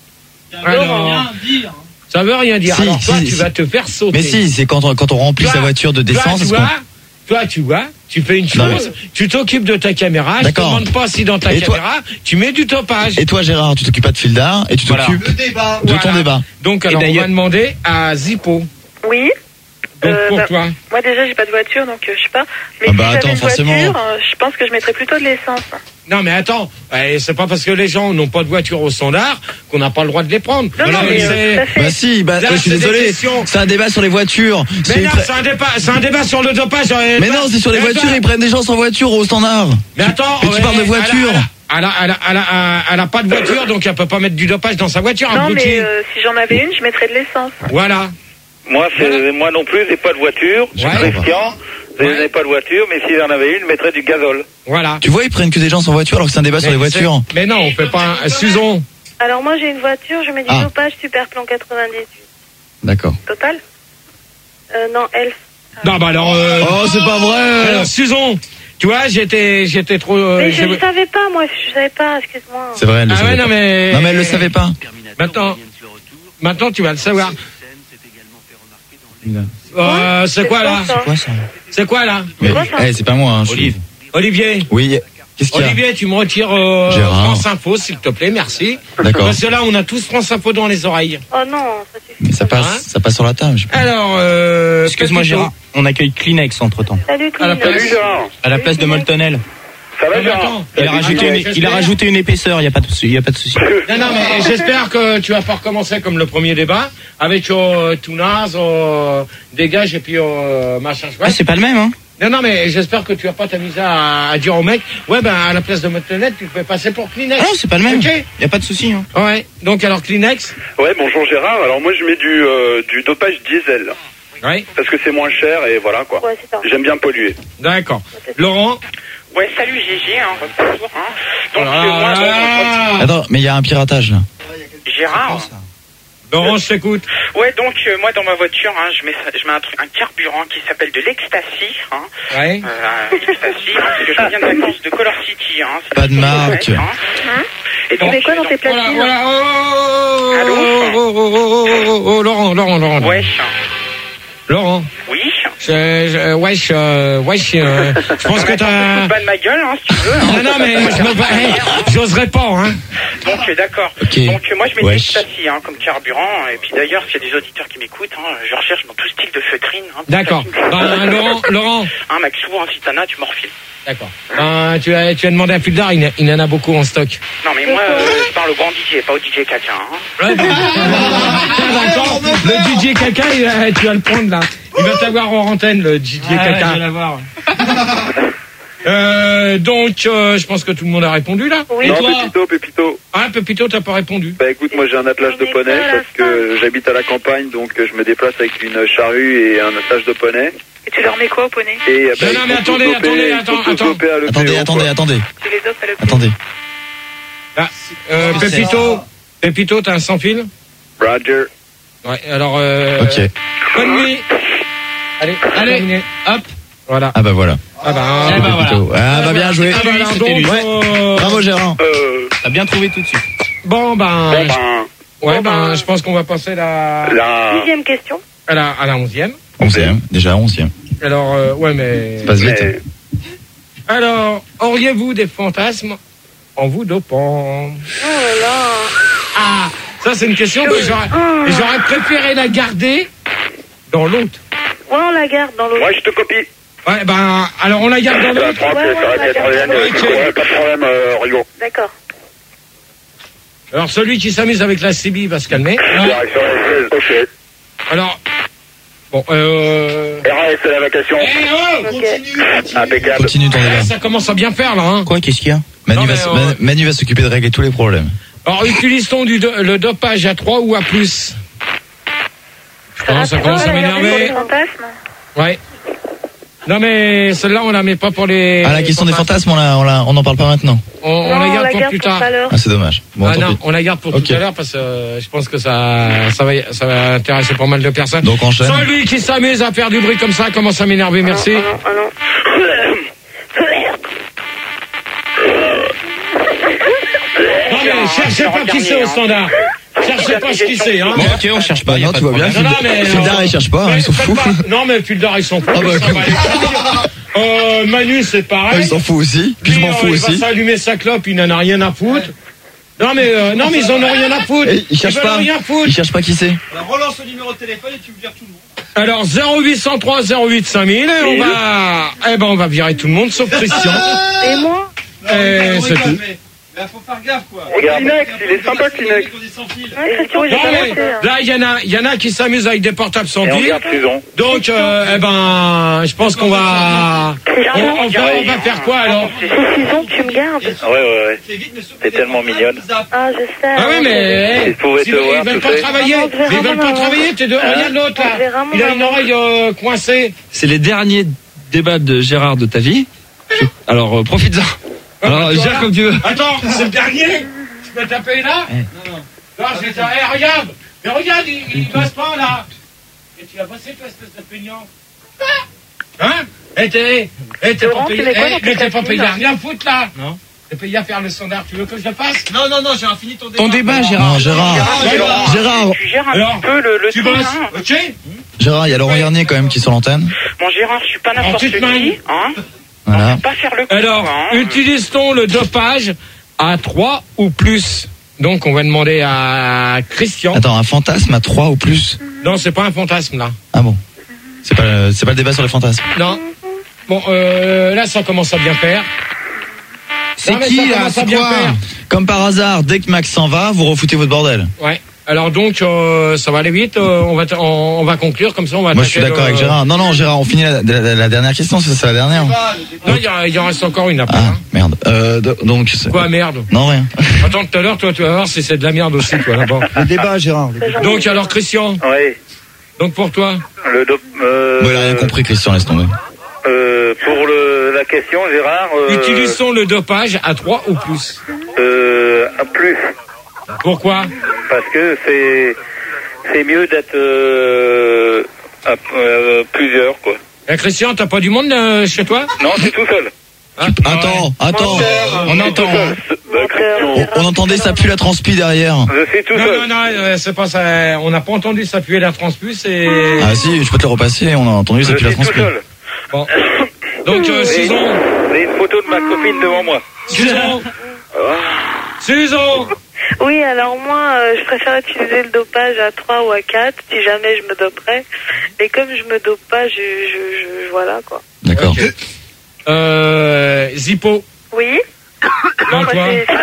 Alors, ça veut rien dire. Si, Alors toi, si, tu si. vas te faire sauter. Mais si, c'est quand on, quand on remplit Toi, sa voiture de toi, d'essence. tu est-ce qu'on- vois, toi, tu vois, tu fais une Non, chose, tu t'occupes de ta caméra. Je te D'accord. demande pas si dans ta Et toi- caméra, tu mets du dopage. Et toi, Gérard, tu t'occupes pas de fil d'art et tu Voilà. t'occupes de Voilà. ton débat. Donc, alors, on d'ailleurs- va demander à Zippo. Oui. Donc, Euh, pour bah, toi. Moi déjà j'ai pas de voiture donc euh, je sais pas. Mais Ah si bah, j'avais attends, une forcément. voiture, euh, je pense que je mettrais plutôt de l'essence. Non, mais attends, eh, c'est pas parce que les gens n'ont pas de voiture au standard qu'on n'a pas le droit de les prendre. Non, non, mais, euh, tout à fait. Bah si, bah, Là, je suis c'est des désolé. questions. C'est un débat sur les voitures. Mais C'est non, une- c'est un débat, c'est un débat sur le dopage. euh, Mais non, c'est sur les Mais voitures, attends. ils prennent des gens sans voiture au standard. Mais attends, Mais tu ouais, parles de elle a- voiture. Elle a, elle a, elle a, elle a, elle a pas de voiture, donc elle peut pas mettre du dopage dans sa voiture. Non abruti. mais euh, si j'en avais une, je mettrais de l'essence. Voilà. Moi, c'est, moi non plus, j'ai pas de voiture. Je suis Ouais. Christian. Je n'ai pas de voiture, mais si j'en avais une, je mettrais du gazole. Voilà. Tu vois, ils prennent que des gens sans voiture alors que c'est un débat sur les Mais voitures. c'est- Mais non, on fait pas un... Susan. Alors moi j'ai une voiture, je mets du Ah. dopage super plan quatre-vingt-dix-huit. D'accord. Total euh, Non, elle. Non, bah alors. Euh... Oh, c'est pas vrai. Alors, Susan, tu vois, j'étais, j'étais trop. euh, Mais je j'ai- ne savais pas moi, je savais pas, excuse-moi. C'est vrai, elle le Ah ouais, savait non pas. mais. Non, mais elle le savait pas. Maintenant, maintenant tu vas le savoir. Euh, c'est quoi là ça Quoi ça? C'est quoi là Mais, quoi, ça eh, c'est pas moi, hein. je suis- Olivier. Olivier. Oui. Qu'est-ce qu'il y a? Olivier, tu me retires euh, Gérard. France Info, s'il te plaît, merci. D'accord. Parce que là, on a tous France Info dans les oreilles. Oh non, ça suffit. Mais ça Hein passe, ça passe sur la table. je sais pas. Alors, euh, Excuse-moi Pépito. Gérard, on accueille Kleenex entre temps. Salut À la Clément. place- Salut, Gérard. À la place de Moltonel. Ça va, Non, mais Gérard? attends. Il a rajouté Attends, une, il a j'espère- rajouté une épaisseur, il y a pas de souci, il y a pas de souci. Non, non, mais j'espère que tu vas pas recommencer comme le premier débat, avec euh, tout naze, euh, dégage et puis euh, machin Ah, chouette. c'est pas le même hein. Non, non, mais j'espère que tu vas pas t'amuser à, à dire au mec, ouais, ben, à la place de motonette, tu peux passer pour Kleenex. Ah non, c'est pas le même. Ok. Y a pas de souci. Hein. Ouais. Donc, alors, Kleenex. Ouais, bonjour Gérard. Alors moi je mets du, euh, du dopage diesel. Ouais. Parce que c'est moins cher et voilà quoi. Ouais, c'est ça. J'aime bien polluer. D'accord. Laurent. Ouais, salut Gégé, hein, bonjour, hein. Donc, Oh euh, moi, là là. Attends, mais il y a un piratage là. Gérard. Laurent, je t'écoute. Ouais, donc euh, moi dans ma voiture, hein, je mets, ça- je mets un, truc, un carburant qui s'appelle de l'ecstasy, hein. Ouais. Euh, l'ecstasy, hein, parce que je reviens de vacances de Color City, hein. C'est Pas de marque. hein. Et Tu donc, mets quoi dans donc, tes Voilà, platines? voilà. Oh, oh, Allô oh, oh, oh, oh, oh, oh, Laurent, Laurent, Laurent. Laurent. ouais, Laurent. oui. Je, je, wesh, euh, wesh, euh, je pense que t'as... Pas de ma gueule, hein, si tu veux. Hein. Non, non, mais je me... hey, j'oserais pas, hein. Donc euh, d'accord. Ok. Donc euh, moi je mets de Wesh. l'ecstasy hein, comme carburant. Et puis d'ailleurs, s'il y a des auditeurs qui m'écoutent, hein, je recherche dans tout style de feutrine. Hein, D'accord. Ben, Laurent, Laurent. Hein, Maxou, hein, si t'en as, tu m'en refiles. D'accord. Ben, tu as, tu as demandé à Puldar, il, il en a beaucoup en stock. Non mais moi, euh, je parle au grand D J, pas au D J caca. Hein. Ouais, ben, d'accord. Le D J Caca, il va- tu vas le prendre là. Il va t'avoir en antenne, le D J Caca. je vais l'avoir. Euh, donc, euh, je pense que tout le monde a répondu là. Oui. Et non, toi Pépito, Pépito. Ah, Pépito, t'as pas répondu. Bah écoute, moi j'ai un attelage de poney parce que j'habite à la campagne, donc euh, je me déplace avec une charrue et un attelage de poney. Et tu leur mets quoi au poney? Et euh, bah, Non, non, ils mais sont attendez, tous dopés- attendez, ils sont attends, tous attends. dopés à l'E P O, Attendez, quoi. attendez, attendez. Tu les dopes à l'E P O. Attendez. Ah, euh, Pépito, Pépito, t'as un sans fil? Roger. Ouais, alors, euh... Ok. Bonne nuit. Allez, allez, hop. Voilà. Ah bah voilà. Ah bah, Eh ben, Plutôt. Ah bah bien joué. Ah bah, alors, C'était donc, lui. euh, Bravo Gérard. Euh, T'as bien trouvé tout de suite. Bon, ben, bon ben, ouais, ben, je pense qu'on va passer la, la... Dixième question. à la, à la onzième. Onzième. Déjà onzième. Alors, euh, ouais, mais... Ça passe vite. Mais- Alors, auriez-vous des fantasmes en vous dopant? Oh là là. Ah, ça c'est une question que j'aurais, Ah. j'aurais préféré la garder dans l'autre. Ouais, on la garde dans l'autre. Ouais, je te copie. Ouais, ben, alors on la garde dans Ça va l'autre. prendre, Ouais, ouais, ça va on la être garde rien, dans l'autre. ouais, pas de problème, euh, Rigo. D'accord. Alors celui qui s'amuse avec la C B va se calmer. Direction S seize, ok. Alors, bon, euh... R A S, c'est la vacation. Eh oh, Ok. Impeccable. Continue ton eh, débat. ça commence à bien faire là, hein. Quoi, qu'est-ce qu'il y a? Manu Non, va, mais, s- euh, Manu- Manu va s'occuper de régler tous les problèmes. Alors, utilise-t-on du do- le dopage à trois ou à plus? Non, ça commence à On la garde pour les m'énerver. fantasmes. Ouais. Non mais celle-là on la met pas pour les... Ah la question des fantasmes, on la, on la, on en parle pas maintenant. On, on Non, la on garde la pour garde plus pour tard. tout à l'heure. Ah c'est dommage. Bon, Ah tant non, pis. on la garde pour Ok. tout à l'heure parce que euh, je pense que ça, ça va, ça va intéresser pas mal de personnes. Donc enchaîne. Celui qui s'amuse à faire du bruit comme ça commence à m'énerver, merci. Ah non, ah non. Non mais cherchez pas qui c'est au standard. Cherchez pas ce qui c'est, hein. Bon, ok, on cherche pas. Bah y a non, pas tu de vois bien. problème. Non, non, mais, Fildar, euh, il cherche pas, hein, mais il s'en faites fout. pas- Non mais Puldar il s'en fout. Ah bah, Ça va aller. Euh, Manu c'est Ah, pareil. il s'en fout aussi. Puis je Lui, m'en euh, fous il aussi. va s'allumer sa clope, il n'en a rien à foutre. Non mais euh, non mais ils en ont rien à foutre. Eh, il cherche veulent pas. rien foutre. Il cherche pas qui c'est. Alors relance le numéro de téléphone et tu me vires tout le monde. Alors zéro huit cent trois zéro huit cinq mille, et on va, eh ben on va virer tout le monde sauf Christian. Et moi? Et c'est tout. Mais faut faire gaffe quoi. Kleenex, il est sympa, Kleenex. Ouais, Christian, j'ai Non, pas mais lancé, hein. là il y en a, il y en a qui s'amusent avec des portables sans Et on fil. garde prison. Donc euh, eh ben je pense qu'on va, on, on va, on va faire quoi alors? Précisons que tu me gardes. Ouais, ouais, ouais. T'es tellement mignonne. Ah, je sais. Ah oui mais Ils pouvaient si te ils voir, veulent tu pas sais. travailler, Ah, on te verra, ils veulent pas maman. travailler. T'es de, regarde l'autre On te verra, là, il a une maman. oreille euh, coincée. C'est les derniers débats de Gérard de ta vie. Alors euh, profites-en. Alors Voilà. gère comme tu veux. Attends, c'est le dernier. Tu peux taper là? Non, non. Non, je vais dire, eh, regarde. Mais regarde, il, il bosse pas là. Et tu as bossé toi, espèce de peignant. Hein? Eh, t'es, eh, t'es pas Laurent, tu payé, mets quoi eh, dans tes mais t'es pas platines, payé à là rien foutre là. Non. T'es payé à faire le standard. Tu veux que je le fasse? Non, non, non, j'ai fini ton débat. Ton débat, Gérard. Non, Gérard. Gérard. Gérard. Tu gères un Alors, petit peu le, le Tu truc, bosses, hein. ok? Gérard, il y a Laurent Garnier quand même qui est sur l'antenne. Bon Gérard, je suis pas n'importe petite qui, main. hein. Voilà. Pas faire le coup, Alors, hein. utilise-t-on le dopage à trois ou plus? Donc, on va demander à Christian. Attends, un fantasme à trois ou plus. Non, c'est pas un fantasme là. Ah bon. C'est pas, le- c'est pas le débat sur les fantasmes. Non. Bon, euh, là, ça commence à bien faire. C'est Non, mais qui ça là? commence à C'est bien quoi? faire. Comme par hasard, dès que Max s'en va, vous refoutez votre bordel. Ouais. Alors donc, euh, ça va aller vite. Euh, on va, t- on, on va conclure comme ça. On va. Moi, je suis attaquer d'accord le- avec Gérard. Non, non, Gérard, on finit la, la- la dernière question. C'est ça la dernière. Non, il y, en- il y en reste encore une après. Ah, hein. merde. Euh, de- donc. c'est- Quoi, merde? Non, rien. Attends, tout à l'heure, toi, tu vas voir si c'est de la merde aussi, toi, là-bas. Le débat, Gérard. le débat. Donc, alors, Christian. Oui. Donc, pour toi. Le dop- euh, Bon, il a rien compris, Christian, laisse tomber. euh, pour le, la question, Gérard. Euh, Utilisons le dopage à trois ou plus. Euh, à plus. Pourquoi? Parce que c'est c'est mieux d'être euh, à euh, plusieurs, quoi. Eh, Christian, t'as pas du monde euh, chez toi? Non, c'est tout seul. Hein? Attends, attends. On entend. On, on entendait ça pue la transpi derrière. Je suis tout Non, seul. non, non, euh, c'est pas ça. On n'a pas entendu s'appuyer la transpus et. Ah si, je peux te le repasser. On a entendu ça Je pue la suis tout transpi. seul. Bon. Donc, euh, Et- Susan. J'ai une photo de ma copine devant moi. Susan. Susan. Oui, alors moi, euh, je préfère utiliser le dopage à trois ou à quatre, si jamais je me doperais. Mais comme je me dope pas, je, je, je voilà, quoi. D'accord. Ok. Euh, Zippo. Oui. Non, bah, toi. c'est-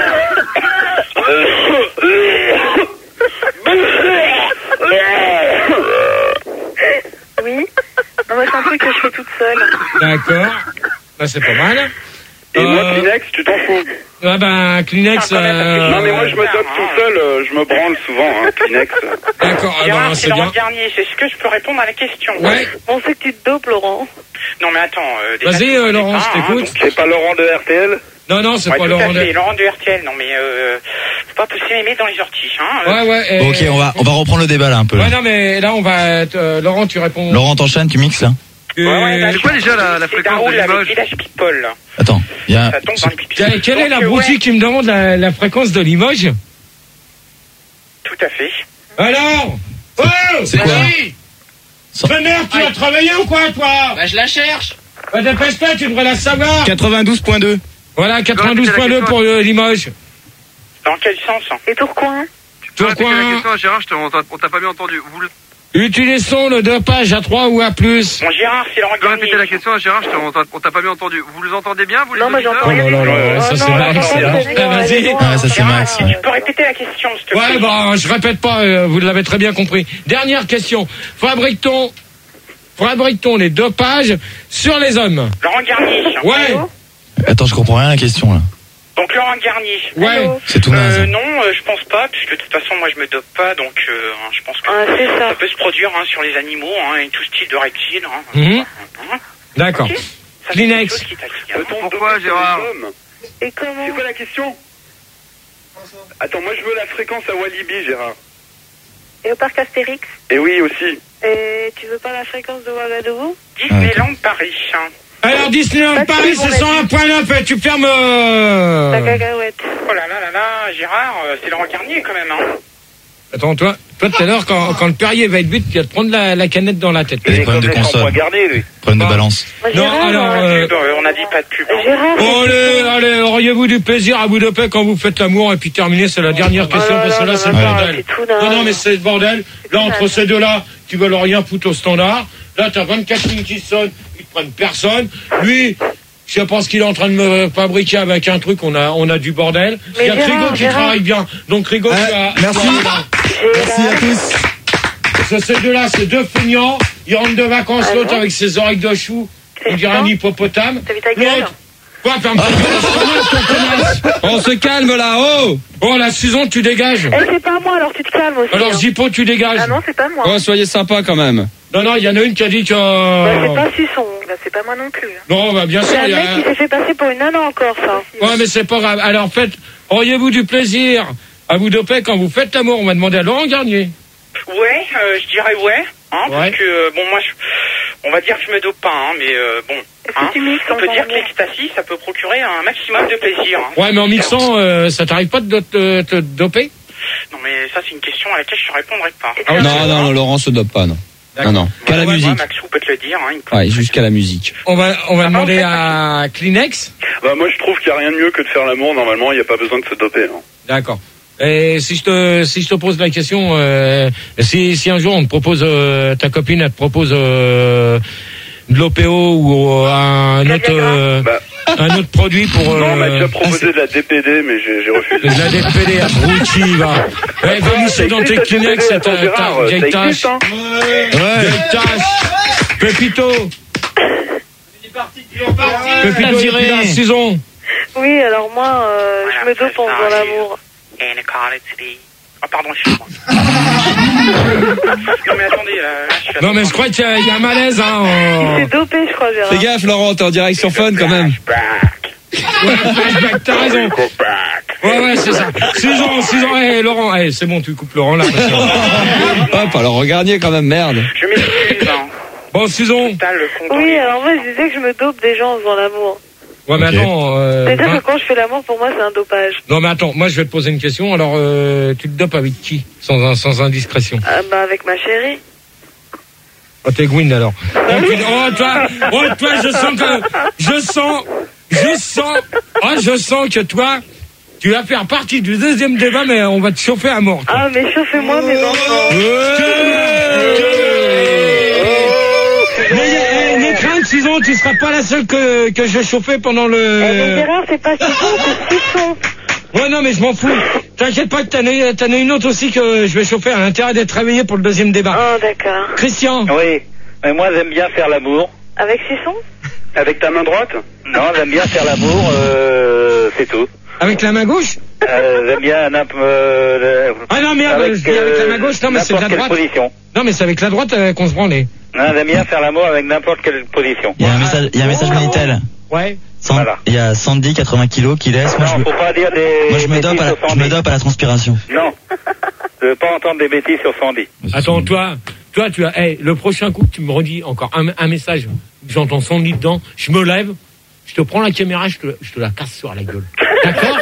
Oui. Non, mais c'est un truc que je fais toute seule. D'accord. Bah, c'est pas mal. Et moi, Euh, Kleenex, tu t'en fous. Ah ben, Kleenex. euh, Non, mais moi, je me dope tout seul, euh, je me branle souvent, hein, Kleenex. D'accord, ah Gérard, ben, c'est c'est Laurent bien. Garnier. Est-ce que je peux répondre à la question? Ouais. On sait que tu te dopes, Laurent. Non, mais attends. Euh, déjà, Vas-y, tu euh, connais Laurent, pas, je hein, t'écoute. donc- C'est pas Laurent de R T L? Non, non, c'est Ouais, pas tout Laurent. à fait, de- Laurent de R T L. Non, mais euh, faut pas pousser les mains dans les orties. Hein. Ouais, ouais. et- Ok, on va, on va reprendre le débat là un peu. là. Ouais, non, mais là, on va. euh, Laurent, tu réponds. Laurent, t'enchaînes, tu mixes là. Euh, Ouais, ouais, là, C'est quoi déjà la, la c'est fréquence de Daoul avec Limoges? Village People. là. Attends, il y a. Ça tombe dans les pipis. Quelle, quelle est Donc, la euh, broutille ouais, qui me demande la, la fréquence de Limoges? Tout à fait. Alors Oh C'est quoi Vas-y Mais merde, tu vas travailler ou quoi, toi? Bah, je la cherche. Bah, dépêche-toi, tu devrais la savoir. quatre-vingt-douze point deux. Voilà, quatre-vingt-douze point deux pour euh, Limoges. Dans quel sens? hein? Et Tourcoing? Tu peux répéter la Tourcoing. question à Gérard, je t'ai- on t'a on t'a pas bien entendu. Vous le- Utilisons le dopage à trois ou à plus. Bon, Gérard, c'est Laurent tu peux Garnier. répéter la question à Gérard, je t'ai- on t'a on t'a pas bien entendu. Vous les entendez bien, vous les Non, moi j'entends auditeurs rien. Oh là là là, ça, Oh c'est non, Max, non, ça. non, Ah, vas-y. non, Ah, ça c'est Gérard, Max. si ouais. tu peux répéter la question, s'il te plaît. Ouais, bah, je répète pas, euh, vous l'avez très bien compris. Dernière question. Fabrique-t-on, fabrique-t-on les dopages sur les hommes? Laurent Garnier. Ouais. Attends, je comprends rien à la question là. Donc Laurent Garnier. Ouais. C'est tout naze. Euh, non, euh, je pense pas, puisque de toute façon, moi, je me dope pas, donc euh, hein, je pense que Ah, c'est ça. ça peut se produire hein, sur les animaux hein, et tout style de reptiles. Hein. Mhm. Hein. D'accord. Ok. Ça, c'est Kleenex. quelque chose qui t'attire, hein. Peut-on Pourquoi, doper sur Gérard les hommes? Et comment? C'est quoi la question? Attends, moi je veux la fréquence à Walibi, Gérard. Et au parc Astérix? Et oui, aussi. Et tu veux pas la fréquence de Ouagadougou? Disneyland Paris. hein. Alors, Disneyland Pas de Paris, pub, on c'est a cent un point neuf, et tu fermes, euh... La cacahuète. Oh là là là là, Gérard, euh, c'est Laurent Garnier quand même. Hein. Attends, toi, toi, tout à l'heure, quand, quand le Perrier va être but, tu vas te prendre la, la canette dans la tête. Il y a des problèmes de console, Garder, lui. problème de Ah. balance. Moi, Non, Gérard, alors, euh, euh, Pub, euh, on a dit pas de pub. hein. Gérard, Oh, allez, allez, auriez-vous du plaisir à vous doper quand vous faites l'amour, et puis terminer, c'est la dernière question, là parce que là là, c'est le là là, bordel. c'est tout naze. Non, non, mais c'est le bordel. C'est Là, tout entre naze. ces deux-là, tu veux leur rien foutre au standard. Là, t'as vingt-quatre lignes qui sonnent, ils te prennent personne. Lui, je sais pas ce qu'il est en train de me fabriquer avec un truc, on a, on a du bordel. Il y a Mais Crigo Gérard, qui Gérard. travaille bien. Donc, Crigo, Ah, tu as... merci. Merci à tous. Parce que ces deux-là, c'est deux feignants. Ils rentrent de vacances, Ah l'autre bon avec ses oreilles de chou. On dirait un hippopotame. T'as vu ta gueule? L'autre. Quoi, ferme ta gueule, c'est ton connasse. On se calme là, oh. Oh, la Susan, tu dégages. Eh, c'est pas moi, alors tu te calmes aussi. Alors, hein. Zippo, tu dégages. Ah non, c'est pas moi. Oh, soyez sympa quand même. Non, non, il y en a une qui a dit que... Bah, c'est pas Suçon. Bah, c'est pas moi non plus. hein. Non, bah, bien sûr, C'est un il y mec qui a... s'est fait passer pour une nana encore, ça. Ouais, mais c'est pas grave. Alors, faites... Auriez-vous du plaisir à vous doper quand vous faites l'amour? On va demander à Laurent Garnier. Ouais, euh, je dirais ouais. Hein, Ouais. Parce que, euh, bon, moi, je, on va dire que je me dope pas, hein, mais euh, bon. Est-ce Hein, que tu mixes on peut en dire que parlant? l'ecstasy, ça peut procurer un maximum de plaisir. Hein. Ouais, mais en mixant, euh, ça t'arrive pas de te, te doper? Non, mais ça, c'est une question à laquelle je ne répondrai pas. Ah ouais, Non, non, non, Laurent se dope pas, non. Non, non. Qu'à la Ouais, ouais, musique. Maxou peut te le dire. Hein, il peut- Ouais, jusqu'à la musique. On va, on va Ah, demander en fait, à Kleenex. Bah, moi je trouve qu'il n'y a rien de mieux que de faire l'amour. Normalement, il n'y a pas besoin de se doper. Hein. D'accord. Et si je te si je te pose la question, euh, si si un jour on te propose euh, ta copine elle te propose euh, de l'O P O ou euh, un autre euh, Bah, un autre produit pour. Euh... Non, on m'a déjà proposé de la D P D, mais j'ai, j'ai refusé. De la D P D, abruti, va. Ouais, va mousser dans tes Kleenex, cette vieille tâche. Ouais, vieille tâche. Pépito. Pépito, il est là, Susan. Oui, alors moi, euh, je me dope en faisant l'amour. Ah, pardon, excuse-moi. Non, mais attendez, là, là je suis. Non, mais je crois qu'il y a, il y a un malaise, hein. Il s'est dopé, je crois, Gérard. Fais gaffe, Laurent, t'es en direct sur Fun quand même. Ouais, flashback, t'as raison. Ouais, ouais, c'est ça. Susan, Susan, hey, Laurent, hey, c'est bon, tu coupes Laurent là. Hop, alors regardez quand même, merde. Je m'excuse, hein. Bon, Susan. Oui, alors moi, je disais que je me dope des gens en faisant l'amour. Ouais, mais attends. Euh, C'est-à-dire hein. que quand je fais l'amoor, pour moi, c'est un dopage. Non, mais attends, moi, je vais te poser une question. Alors, euh, tu te dopes avec qui? Sans, sans indiscrétion. Ah, bah, avec ma chérie. Oh, t'es Gwyn, alors. Oh, tu- oh, toi, oh, toi, je sens que, je sens, je sens, oh, je sens que toi, tu vas faire partie du deuxième débat, mais on va te chauffer à mort. Toi. Ah, mais chauffez-moi, mes enfants. Mais, eh, n'aie crainte, Susan, tu seras pas la seule que, que je vais chauffer pendant le... Eh, mais Gérard, c'est pas si bon, c'est si son. Ouais, non, mais je m'en fous. T'inquiète pas que t'en as, t'en as une autre aussi que je vais chauffer. Elle a intérêt d'être réveillée pour le deuxième débat. Oh, d'accord. Christian. Oui, mais moi j'aime bien faire l'amour. Avec Sisson? Avec ta main droite? Non, j'aime bien faire l'amour, euh, c'est tout. Avec la main gauche? Euh, j'aime bien n'importe... Euh, ah non, merde, avec, je dis avec la main gauche, non, mais c'est de la quelle droite. position. Non, mais c'est avec la droite euh, qu'on se branlait. Non, j'aime bien faire l'amour avec n'importe quelle position. Il y a un message, il y a un message Minitel. Ouais. San- Voilà. Il y a Sandy, quatre-vingts kilos, qui laisse. Moi, Non, je me, faut pas dire des... moi, je me des dope à bêtises la, sur je Sandy. me dope à la transpiration. Non, je veux pas entendre des bêtises sur Sandy. Attends, toi, toi, tu as, hey, le prochain coup, tu me redis encore un, un message. J'entends Sandy dedans. Je me lève. Je te prends la caméra, je te, je te la casse sur la gueule. D'accord?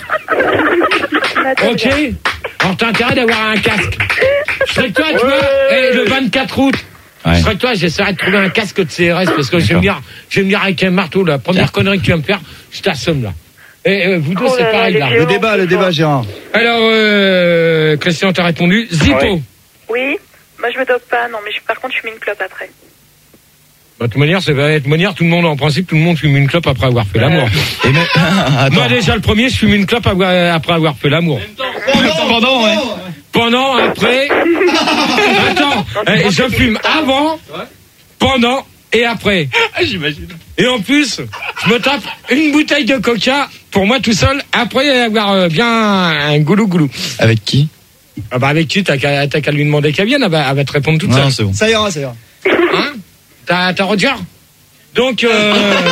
Ok. Alors t'as intérêt d'avoir un casque. Je serais que toi, tu vois, hey, le vingt-quatre août. Ouais. Je serais que toi, j'essaierai de trouver un casque de C R S parce que je vais me dire, je vais me dire avec un marteau, la première connerie que tu vas me faire, je t'assomme là. Et euh, vous deux, Oh c'est là là, pareil les là. Le débat, le débat, Gérard. Alors, euh, Christian, t'as répondu. Zippo. Ouais. Oui. Moi, je me dope pas, non, mais je, par contre, je fume une clope après. Bah, de toute manière, c'est de toute manière, tout le monde, en principe, tout le monde fume une clope après avoir fait l'amour. Et même, attends. Moi, déjà, le premier, je fume une clope avoir- après avoir fait l'amour. Pendant, ouais. Pendant, après. Attends, eh, je fume avant, pendant et après. Ah, j'imagine. Et en plus, je me tape une bouteille de coca pour moi tout seul, après avoir euh, bien un goulou goulou. Avec qui? Ah bah avec qui? T'as qu'à, t'as qu'à lui demander qu'elle vienne, elle va, elle va te répondre toute Non, seule. c'est bon. Ça ira, ça ira. Hein? T'as, t'as Roger? Donc, euh,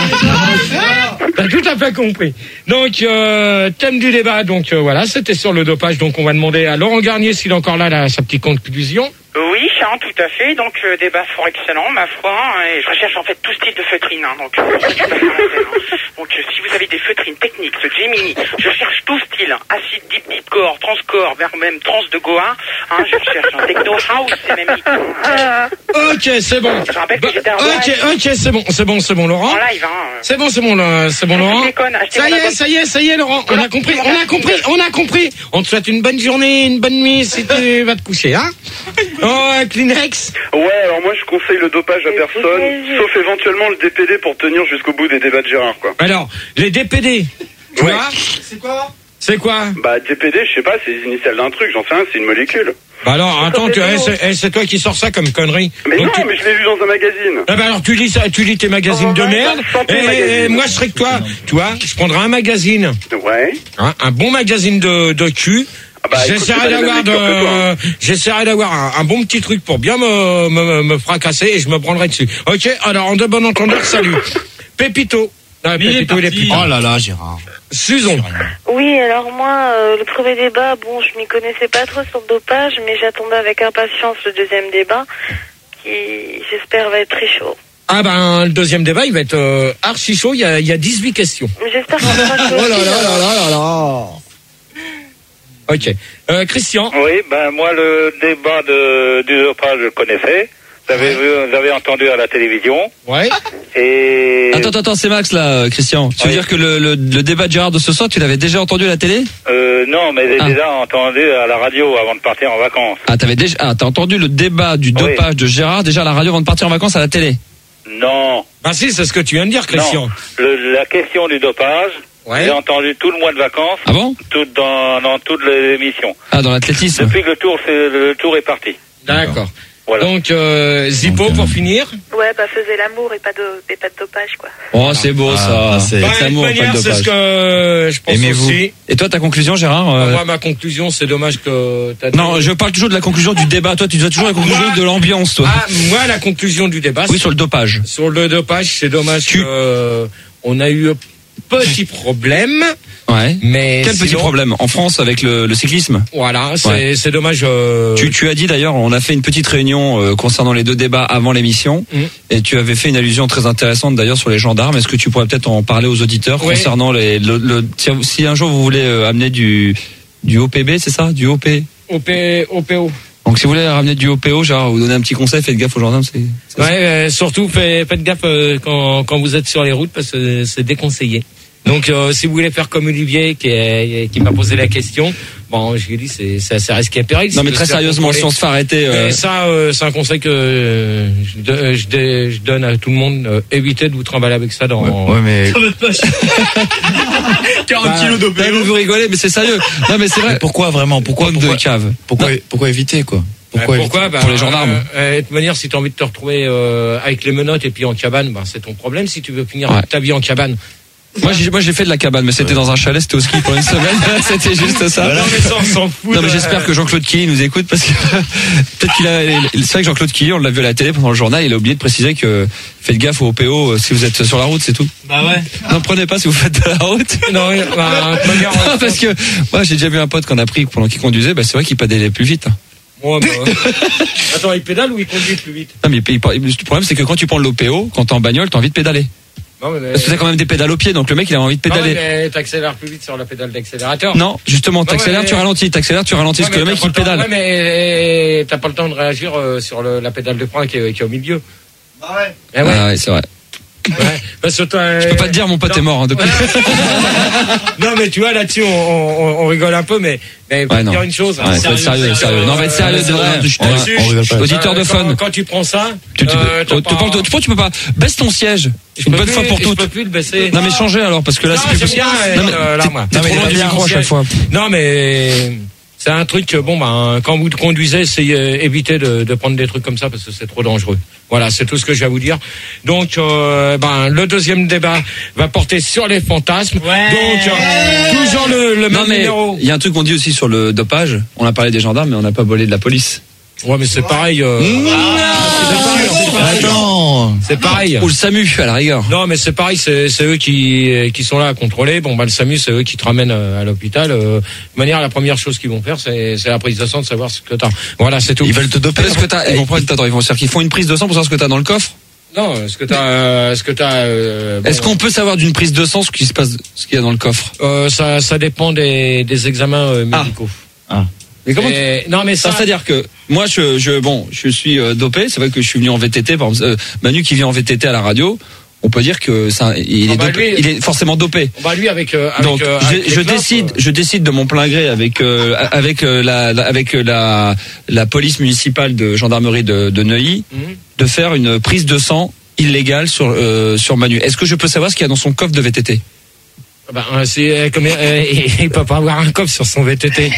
t'as tout à fait compris. Donc, euh, thème du débat, donc euh, voilà, c'était sur le dopage. Donc, on va demander à Laurent Garnier s'il est encore là, là sa petite conclusion. Oui, Charles, tout à fait. Donc, euh, débat fort excellent, ma foi. hein, Et je recherche en fait tout style de feutrine. Hein, donc, euh, je suis pas sur la scène, hein. Donc euh, si vous avez des feutrines techniques, ce Gemini, je cherche tout style. Hein, acide, deep, deep core, transcore, vers même trans de Goa. Hein, je cherche un techno house, c'est même hein. Ok, c'est bon. Je rappelle que Bah, j'étais en ok, live. ok, c'est bon, c'est bon, c'est bon, Laurent. En live, hein. C'est bon, c'est bon, là, c'est bon, Laurent. Je déconne, achetez Ça y mon est, abonnement. ça y est, ça y est, Laurent. On a compris, on a compris, on a compris. On te souhaite une bonne journée, une bonne nuit si tu vas te coucher, hein. Oh, Kleenex. Ouais, alors moi je conseille le dopage à personne, sauf éventuellement le D P D pour tenir jusqu'au bout des débats de Gérard, quoi. Alors, les D P D, tu Ouais. vois, C'est quoi? c'est quoi? Bah D P D, je sais pas, c'est les initiales d'un truc, j'en sais rien, c'est une molécule. Bah alors, attends, tu, eh, c'est, eh, c'est toi qui sors ça comme connerie. Mais Donc, non, tu- mais je l'ai lu dans un magazine. Ah bah alors tu lis ça, tu lis tes magazines de merde. Santé Et, magazine. et moi je serais que toi, tu vois, je prendrais un magazine, Ouais. hein, un bon magazine de, de cul. Ah bah, écoute, c'est J'essaierai pas les d'avoir mêmes lectures que toi, hein. de, j'essaierai d'avoir un, un bon petit truc pour bien me, me, me fracasser et je me prendrai dessus. Ok, alors en de bon entendeur, salut. Pépito. Ah, Pépito, il est plus. Oh là là, Gérard. Susan. Oui, alors moi, euh, le premier débat, bon, je m'y connaissais pas trop sur le dopage, mais j'attendais avec impatience le deuxième débat, qui, j'espère, va être très chaud. Ah ben, le deuxième débat, il va être euh, archi chaud, il y a, il y a dix-huit questions. Mais j'espère qu'on sera chaud. Oh là là là là là là. Ok. Euh, Christian. Oui, ben moi le débat de, du dopage, je le connaissais. Vous avez, vu, vous avez entendu à la télévision. Ouais. Et... Attends, attends, attends, c'est Max là, Christian. Tu veux Oui. dire que le, le, le débat de Gérard de ce soir, tu l'avais déjà entendu à la télé? Euh, non, mais j'ai Ah. déjà entendu à la radio avant de partir en vacances. Ah, t'avais déjà, ah, t'as entendu le débat du dopage de Gérard déjà à la radio avant de partir en vacances à la télé? Non. Bah si, c'est ce que tu viens de dire, Christian. Non. Le, la question du dopage, ouais. J'ai entendu tout le mois de vacances. Ah bon? Tout dans, dans toute l'émission. Ah, dans l'athlétisme. Depuis que le tour, c'est, le tour est parti. D'accord. Voilà. Donc, euh, Zippo, pour finir. Ouais, bah faisait l'amour et pas de, et pas de dopage, quoi. Oh, c'est beau, Ah, ça. c'est- Bah, L'amour, de toute pas manière, de c'est ce dopage. que je pense Aimez-vous. aussi. Et toi, ta conclusion, Gérard? euh, Moi, ma conclusion, c'est dommage que t'as dit- Non, je parle toujours de la conclusion du débat. Toi, tu dois toujours la conclusion moi- de l'ambiance, toi. Ah, moi, la conclusion du débat. Oui, sur le dopage. Sur le dopage, c'est dommage que, euh, on a eu un petit problème. Ouais. Mais Quel petit sinon- problème en France avec le, le cyclisme? Voilà, c'est, Ouais. c'est dommage. euh, Tu, tu as dit d'ailleurs, on a fait une petite réunion euh, concernant les deux débats avant l'émission, Mm. et tu avais fait une allusion très intéressante d'ailleurs sur les gendarmes. Est-ce que tu pourrais peut-être en parler aux auditeurs Oui. concernant les, le, le- si, si un jour vous voulez euh, amener du du O P B, c'est ça, du O P? O P, O P O. Donc si vous voulez ramener du O P O, genre vous donner un petit conseil, faites gaffe aux gendarmes. C'est, c'est Ouais, euh, surtout faites, faites gaffe euh, quand, quand vous êtes sur les routes parce que c'est déconseillé. Donc euh, si vous voulez faire comme Olivier qui, est, qui m'a posé la question, bon, je lui ai dit c'est c'est assez risqué et péril. Non mais de très se faire sérieusement, contrôler. si on se fait arrêter, euh, Et ça, euh, c'est un conseil que euh, je, de- je, de- je donne à tout le monde. Euh, évitez de vous trimballer avec ça dans. Ouais, mais quarante kilos d'O P O. Vous rigolez, mais c'est sérieux. Non mais c'est vrai. Mais pourquoi vraiment? Pourquoi Pomme pourquoi, de cave. pourquoi, pourquoi éviter quoi? Pourquoi, Euh, éviter pourquoi bah, Pour les gendarmes. euh, euh, De toute manière, si tu as envie de te retrouver euh, avec les menottes et puis en cabane, bah, c'est ton problème. Si tu veux finir Ouais. ta vie en cabane. Moi j'ai moi j'ai fait de la cabane, mais c'était dans un chalet, c'était au ski pendant une semaine. C'était juste ça. Non mais ça, on s'en fout. Non mais de- j'espère que Jean-Claude Killy nous écoute parce que peut-être qu'il a. C'est vrai que Jean-Claude Killy, on l'a vu à la télé pendant le journal, il a oublié de préciser que faites gaffe au O P O euh, si vous êtes sur la route, c'est tout. Bah ouais. N'en prenez pas si vous faites de la route. Non, oui, bah, de toute manière, Non, parce que moi j'ai déjà vu un pote qu'on a pris pendant qu'il conduisait, bah, c'est vrai qu'il pédalait plus vite. moi, bah, attends, il pédale ou il conduit plus vite? Non mais il- il- le problème c'est que quand tu prends l'O P O, quand t'es en bagnole, t'as envie de pédaler. Non, mais, Parce que t'as quand même des pédales au pied, donc le mec il a envie de non, pédaler. mais t'accélères plus vite sur la pédale d'accélérateur. Non, justement, t'accélères, mais- tu ralentis, t'accélères, tu ralentis, Ouais, parce que le mais mec t'as il pas le temps- pédale. Ouais, mais t'as pas le temps de réagir euh, sur le, la pédale de frein qui est, qui est au milieu. Bah ouais. Eh ouais. Ah ouais, c'est vrai. Ouais. Parce que toi, Je peux pas te dire, mon pote non. est mort hein, depuis. Non, mais tu vois, là-dessus, on, on, on rigole un peu, mais, mais faut Ouais, non. dire une chose. Ouais, faut être sérieux, sérieux. Non, mais être sérieux, c'est vrai. on, on rigole pas. Auditeur de Euh, fun. Quand, quand tu prends ça, Tu, tu, euh, peux, t'as tu, pas- peux, tu, peux, tu peux pas. Baisse ton siège. je Une peux bonne plus- fois pour Je toutes. peux plus le baisser. Non mais changez alors parce que là Non, c'est plus j'aime possible. bien, Non, mais euh, là, t'es- moi. t'es Non, mais trop il loin est du bien micro à ancien. chaque fois. Non, mais c'est un truc que, bon, ben, quand vous conduisez, c'est euh, éviter de, de prendre des trucs comme ça parce que c'est trop dangereux. Voilà, c'est tout ce que j'ai à vous dire. Donc, euh, ben, le deuxième débat va porter sur les fantasmes. Donc, euh, toujours le, le Non même mais numéro. il y a un truc qu'on dit aussi sur le dopage. On a parlé des gendarmes, mais on n'a pas volé de la police. Ouais, mais c'est pareil. Euh, Attends. c'est pareil. Ou le SAMU à la rigueur. Non, mais c'est pareil, c'est c'est eux qui qui sont là à contrôler. Bon, bah le SAMU, c'est eux qui te ramènent euh, à l'hôpital. Euh, de manière, la première chose qu'ils vont faire, c'est c'est la prise de sang, de savoir ce que t'as. Voilà, c'est tout. Ils veulent te doper. Est-ce que t'as, ils vont prendre, attends, ils vont dire qu'ils font une prise de sang pour savoir ce que t'as dans le coffre. Non, ce que t'as, euh, ce que t'as. Euh, bon, Est-ce qu'on peut savoir d'une prise de sang ce qui se passe, ce qu'il y a dans le coffre? euh, ça ça dépend des des examens euh, médicaux. Ah. Mais comment Et- non, mais ça. Ça, c'est-à-dire que moi, je, je, bon, je suis euh, dopé. C'est vrai que je suis venu en V T T. Par exemple, euh, Manu qui vient en V T T à la radio, on peut dire que ça, il Ah est bah dopé. lui- il est forcément dopé. Bah lui avec. Euh, avec Donc, euh, je, avec les je clopes, décide, euh, je décide de mon plein gré avec euh, avec euh, la, la- avec euh, la la police municipale de gendarmerie de, de Neuilly Mhm. de faire une prise de sang illégale sur euh, sur Manu. Est-ce que je peux savoir ce qu'il y a dans son coffre de V T T? Bah, euh, c'est euh, comme euh, il, il peut pas avoir un coffre sur son V T T.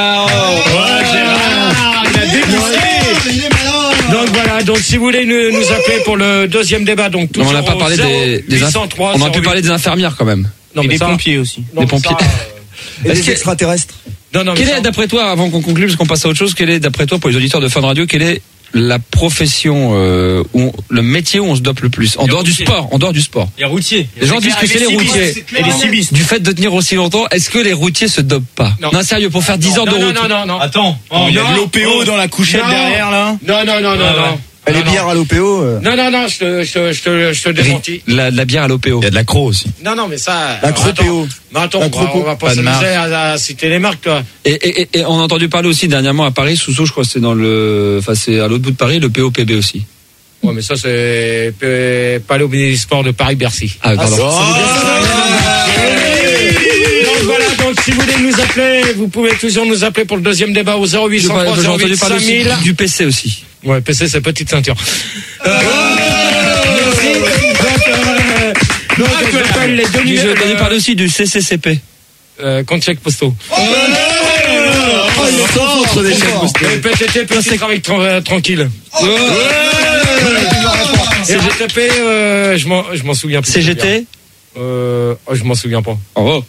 Donc voilà, donc si vous voulez nous, nous appeler pour le deuxième débat, donc Non, toujours on n'a pas au parlé des, des inf- zéro huit cent trois, on a pu zéro huit. parler des infirmières quand même. Non, Et mais des ça- pompiers aussi. non, des mais pompiers. ça, euh, Et Est-ce les que- extraterrestres. Non, non, mais Quelle ça- est, d'après toi, avant qu'on conclue, parce qu'on passe à autre chose, quelle est, d'après toi, pour les auditeurs de Fun Radio, quelle est la profession, euh, où on- le métier où on se dope le plus, en Les dehors du routiers. sport, en dehors du sport? Les routiers. Les gens disent que c'est les routiers. Et les cibistes. Du fait de tenir aussi longtemps, est-ce que les routiers se dopent pas? Non. Non, sérieux, pour faire dix heures de non, route. non, non, non. Attends. Oh, il y a Non. de l'O P O dans la couchette Non. derrière là. Non, non, non, non, Ah ouais. non. Les Non, non. bières à l'O P O. euh, Non, non, non, je te, je te, je te, je te démentis. La, la bière à l'O P O. Il y a de la croc aussi. Non, non, mais ça. La alors, attends. Cropéo. Mais attends, La on va, Cropo. on va pas Pas de s'amuser marque. à, à citer les marques, toi. Et, et, et, et on a entendu parler aussi dernièrement à Paris, Sousseau, je crois que c'est dans le, enfin, c'est à l'autre bout de Paris, le P O P B aussi. Ouais, mais ça, c'est P- Palais Sport de Paris-Bercy. Ah, pardon. Donc voilà, donc si vous voulez nous appeler, vous pouvez toujours nous appeler pour le deuxième débat au zéro huit J'ai cent pas- trois j'ai zéro entendu huit parler cinq mille. aussi du P C aussi. Ouais, P C, c'est petite ceinture. Euh, merci Donc, euh, donc je t'appelle les deux J'ai numéros. entendu parler aussi du C C C P. Euh, compte chèque postaux. Oh, il est trop fort, des chèques postaux. Et P T T, petit travail tra- euh, tranquille. Ouais. Et j'ai tapé, euh, je m'en, je m'en souviens plus. C G T? Euh, oh, je m'en souviens pas. Oh.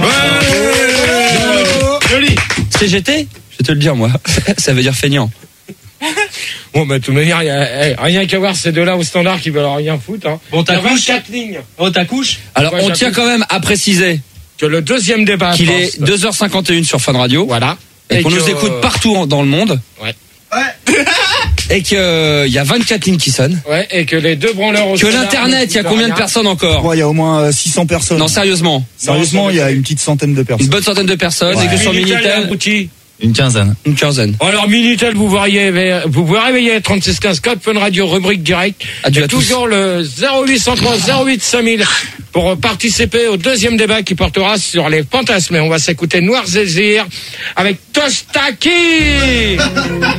Joli. C G T? Je vais te le dire, moi. Ça veut dire feignant. Bon, bah, de toute manière, il y a eh, rien qu'à voir ces deux-là au standard qui veulent rien foutre, hein. Bon, ta Il y a couche. vingt-quatre lignes. Oh, ta couche. Alors, Ouais, on j'appelle- tient quand même à préciser Que le deuxième débat. qu'il pense. est deux heures cinquante et une sur Fun Radio. Voilà. Et, qu'on que- nous écoute partout en- dans le monde. Ouais. Et qu'il euh, y a vingt-quatre lignes qui sonnent. Ouais, et que les deux branleurs au Que standard l'internet, il y a ne combien de rien. personnes encore? Ouais, il y a au moins euh, six cents personnes. Non, sérieusement. Sérieusement, il y a une petite centaine de Une personnes. bonne centaine de personnes. Ouais. Et que sur Minitel, Minitel, abruti. Une quinzaine. une quinzaine. Alors Minitel, vous voyez, vous pouvez réveiller trente-six quinze code Fun Radio rubrique direct. Adieu Et à tous. toujours le zéro huit cent trois zéro huit cinq mille pour participer au deuxième débat qui portera sur les fantasmes. Et on va s'écouter Noir Zézir avec Tostaki.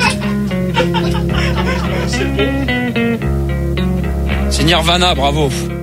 C'est Nirvana, bravo.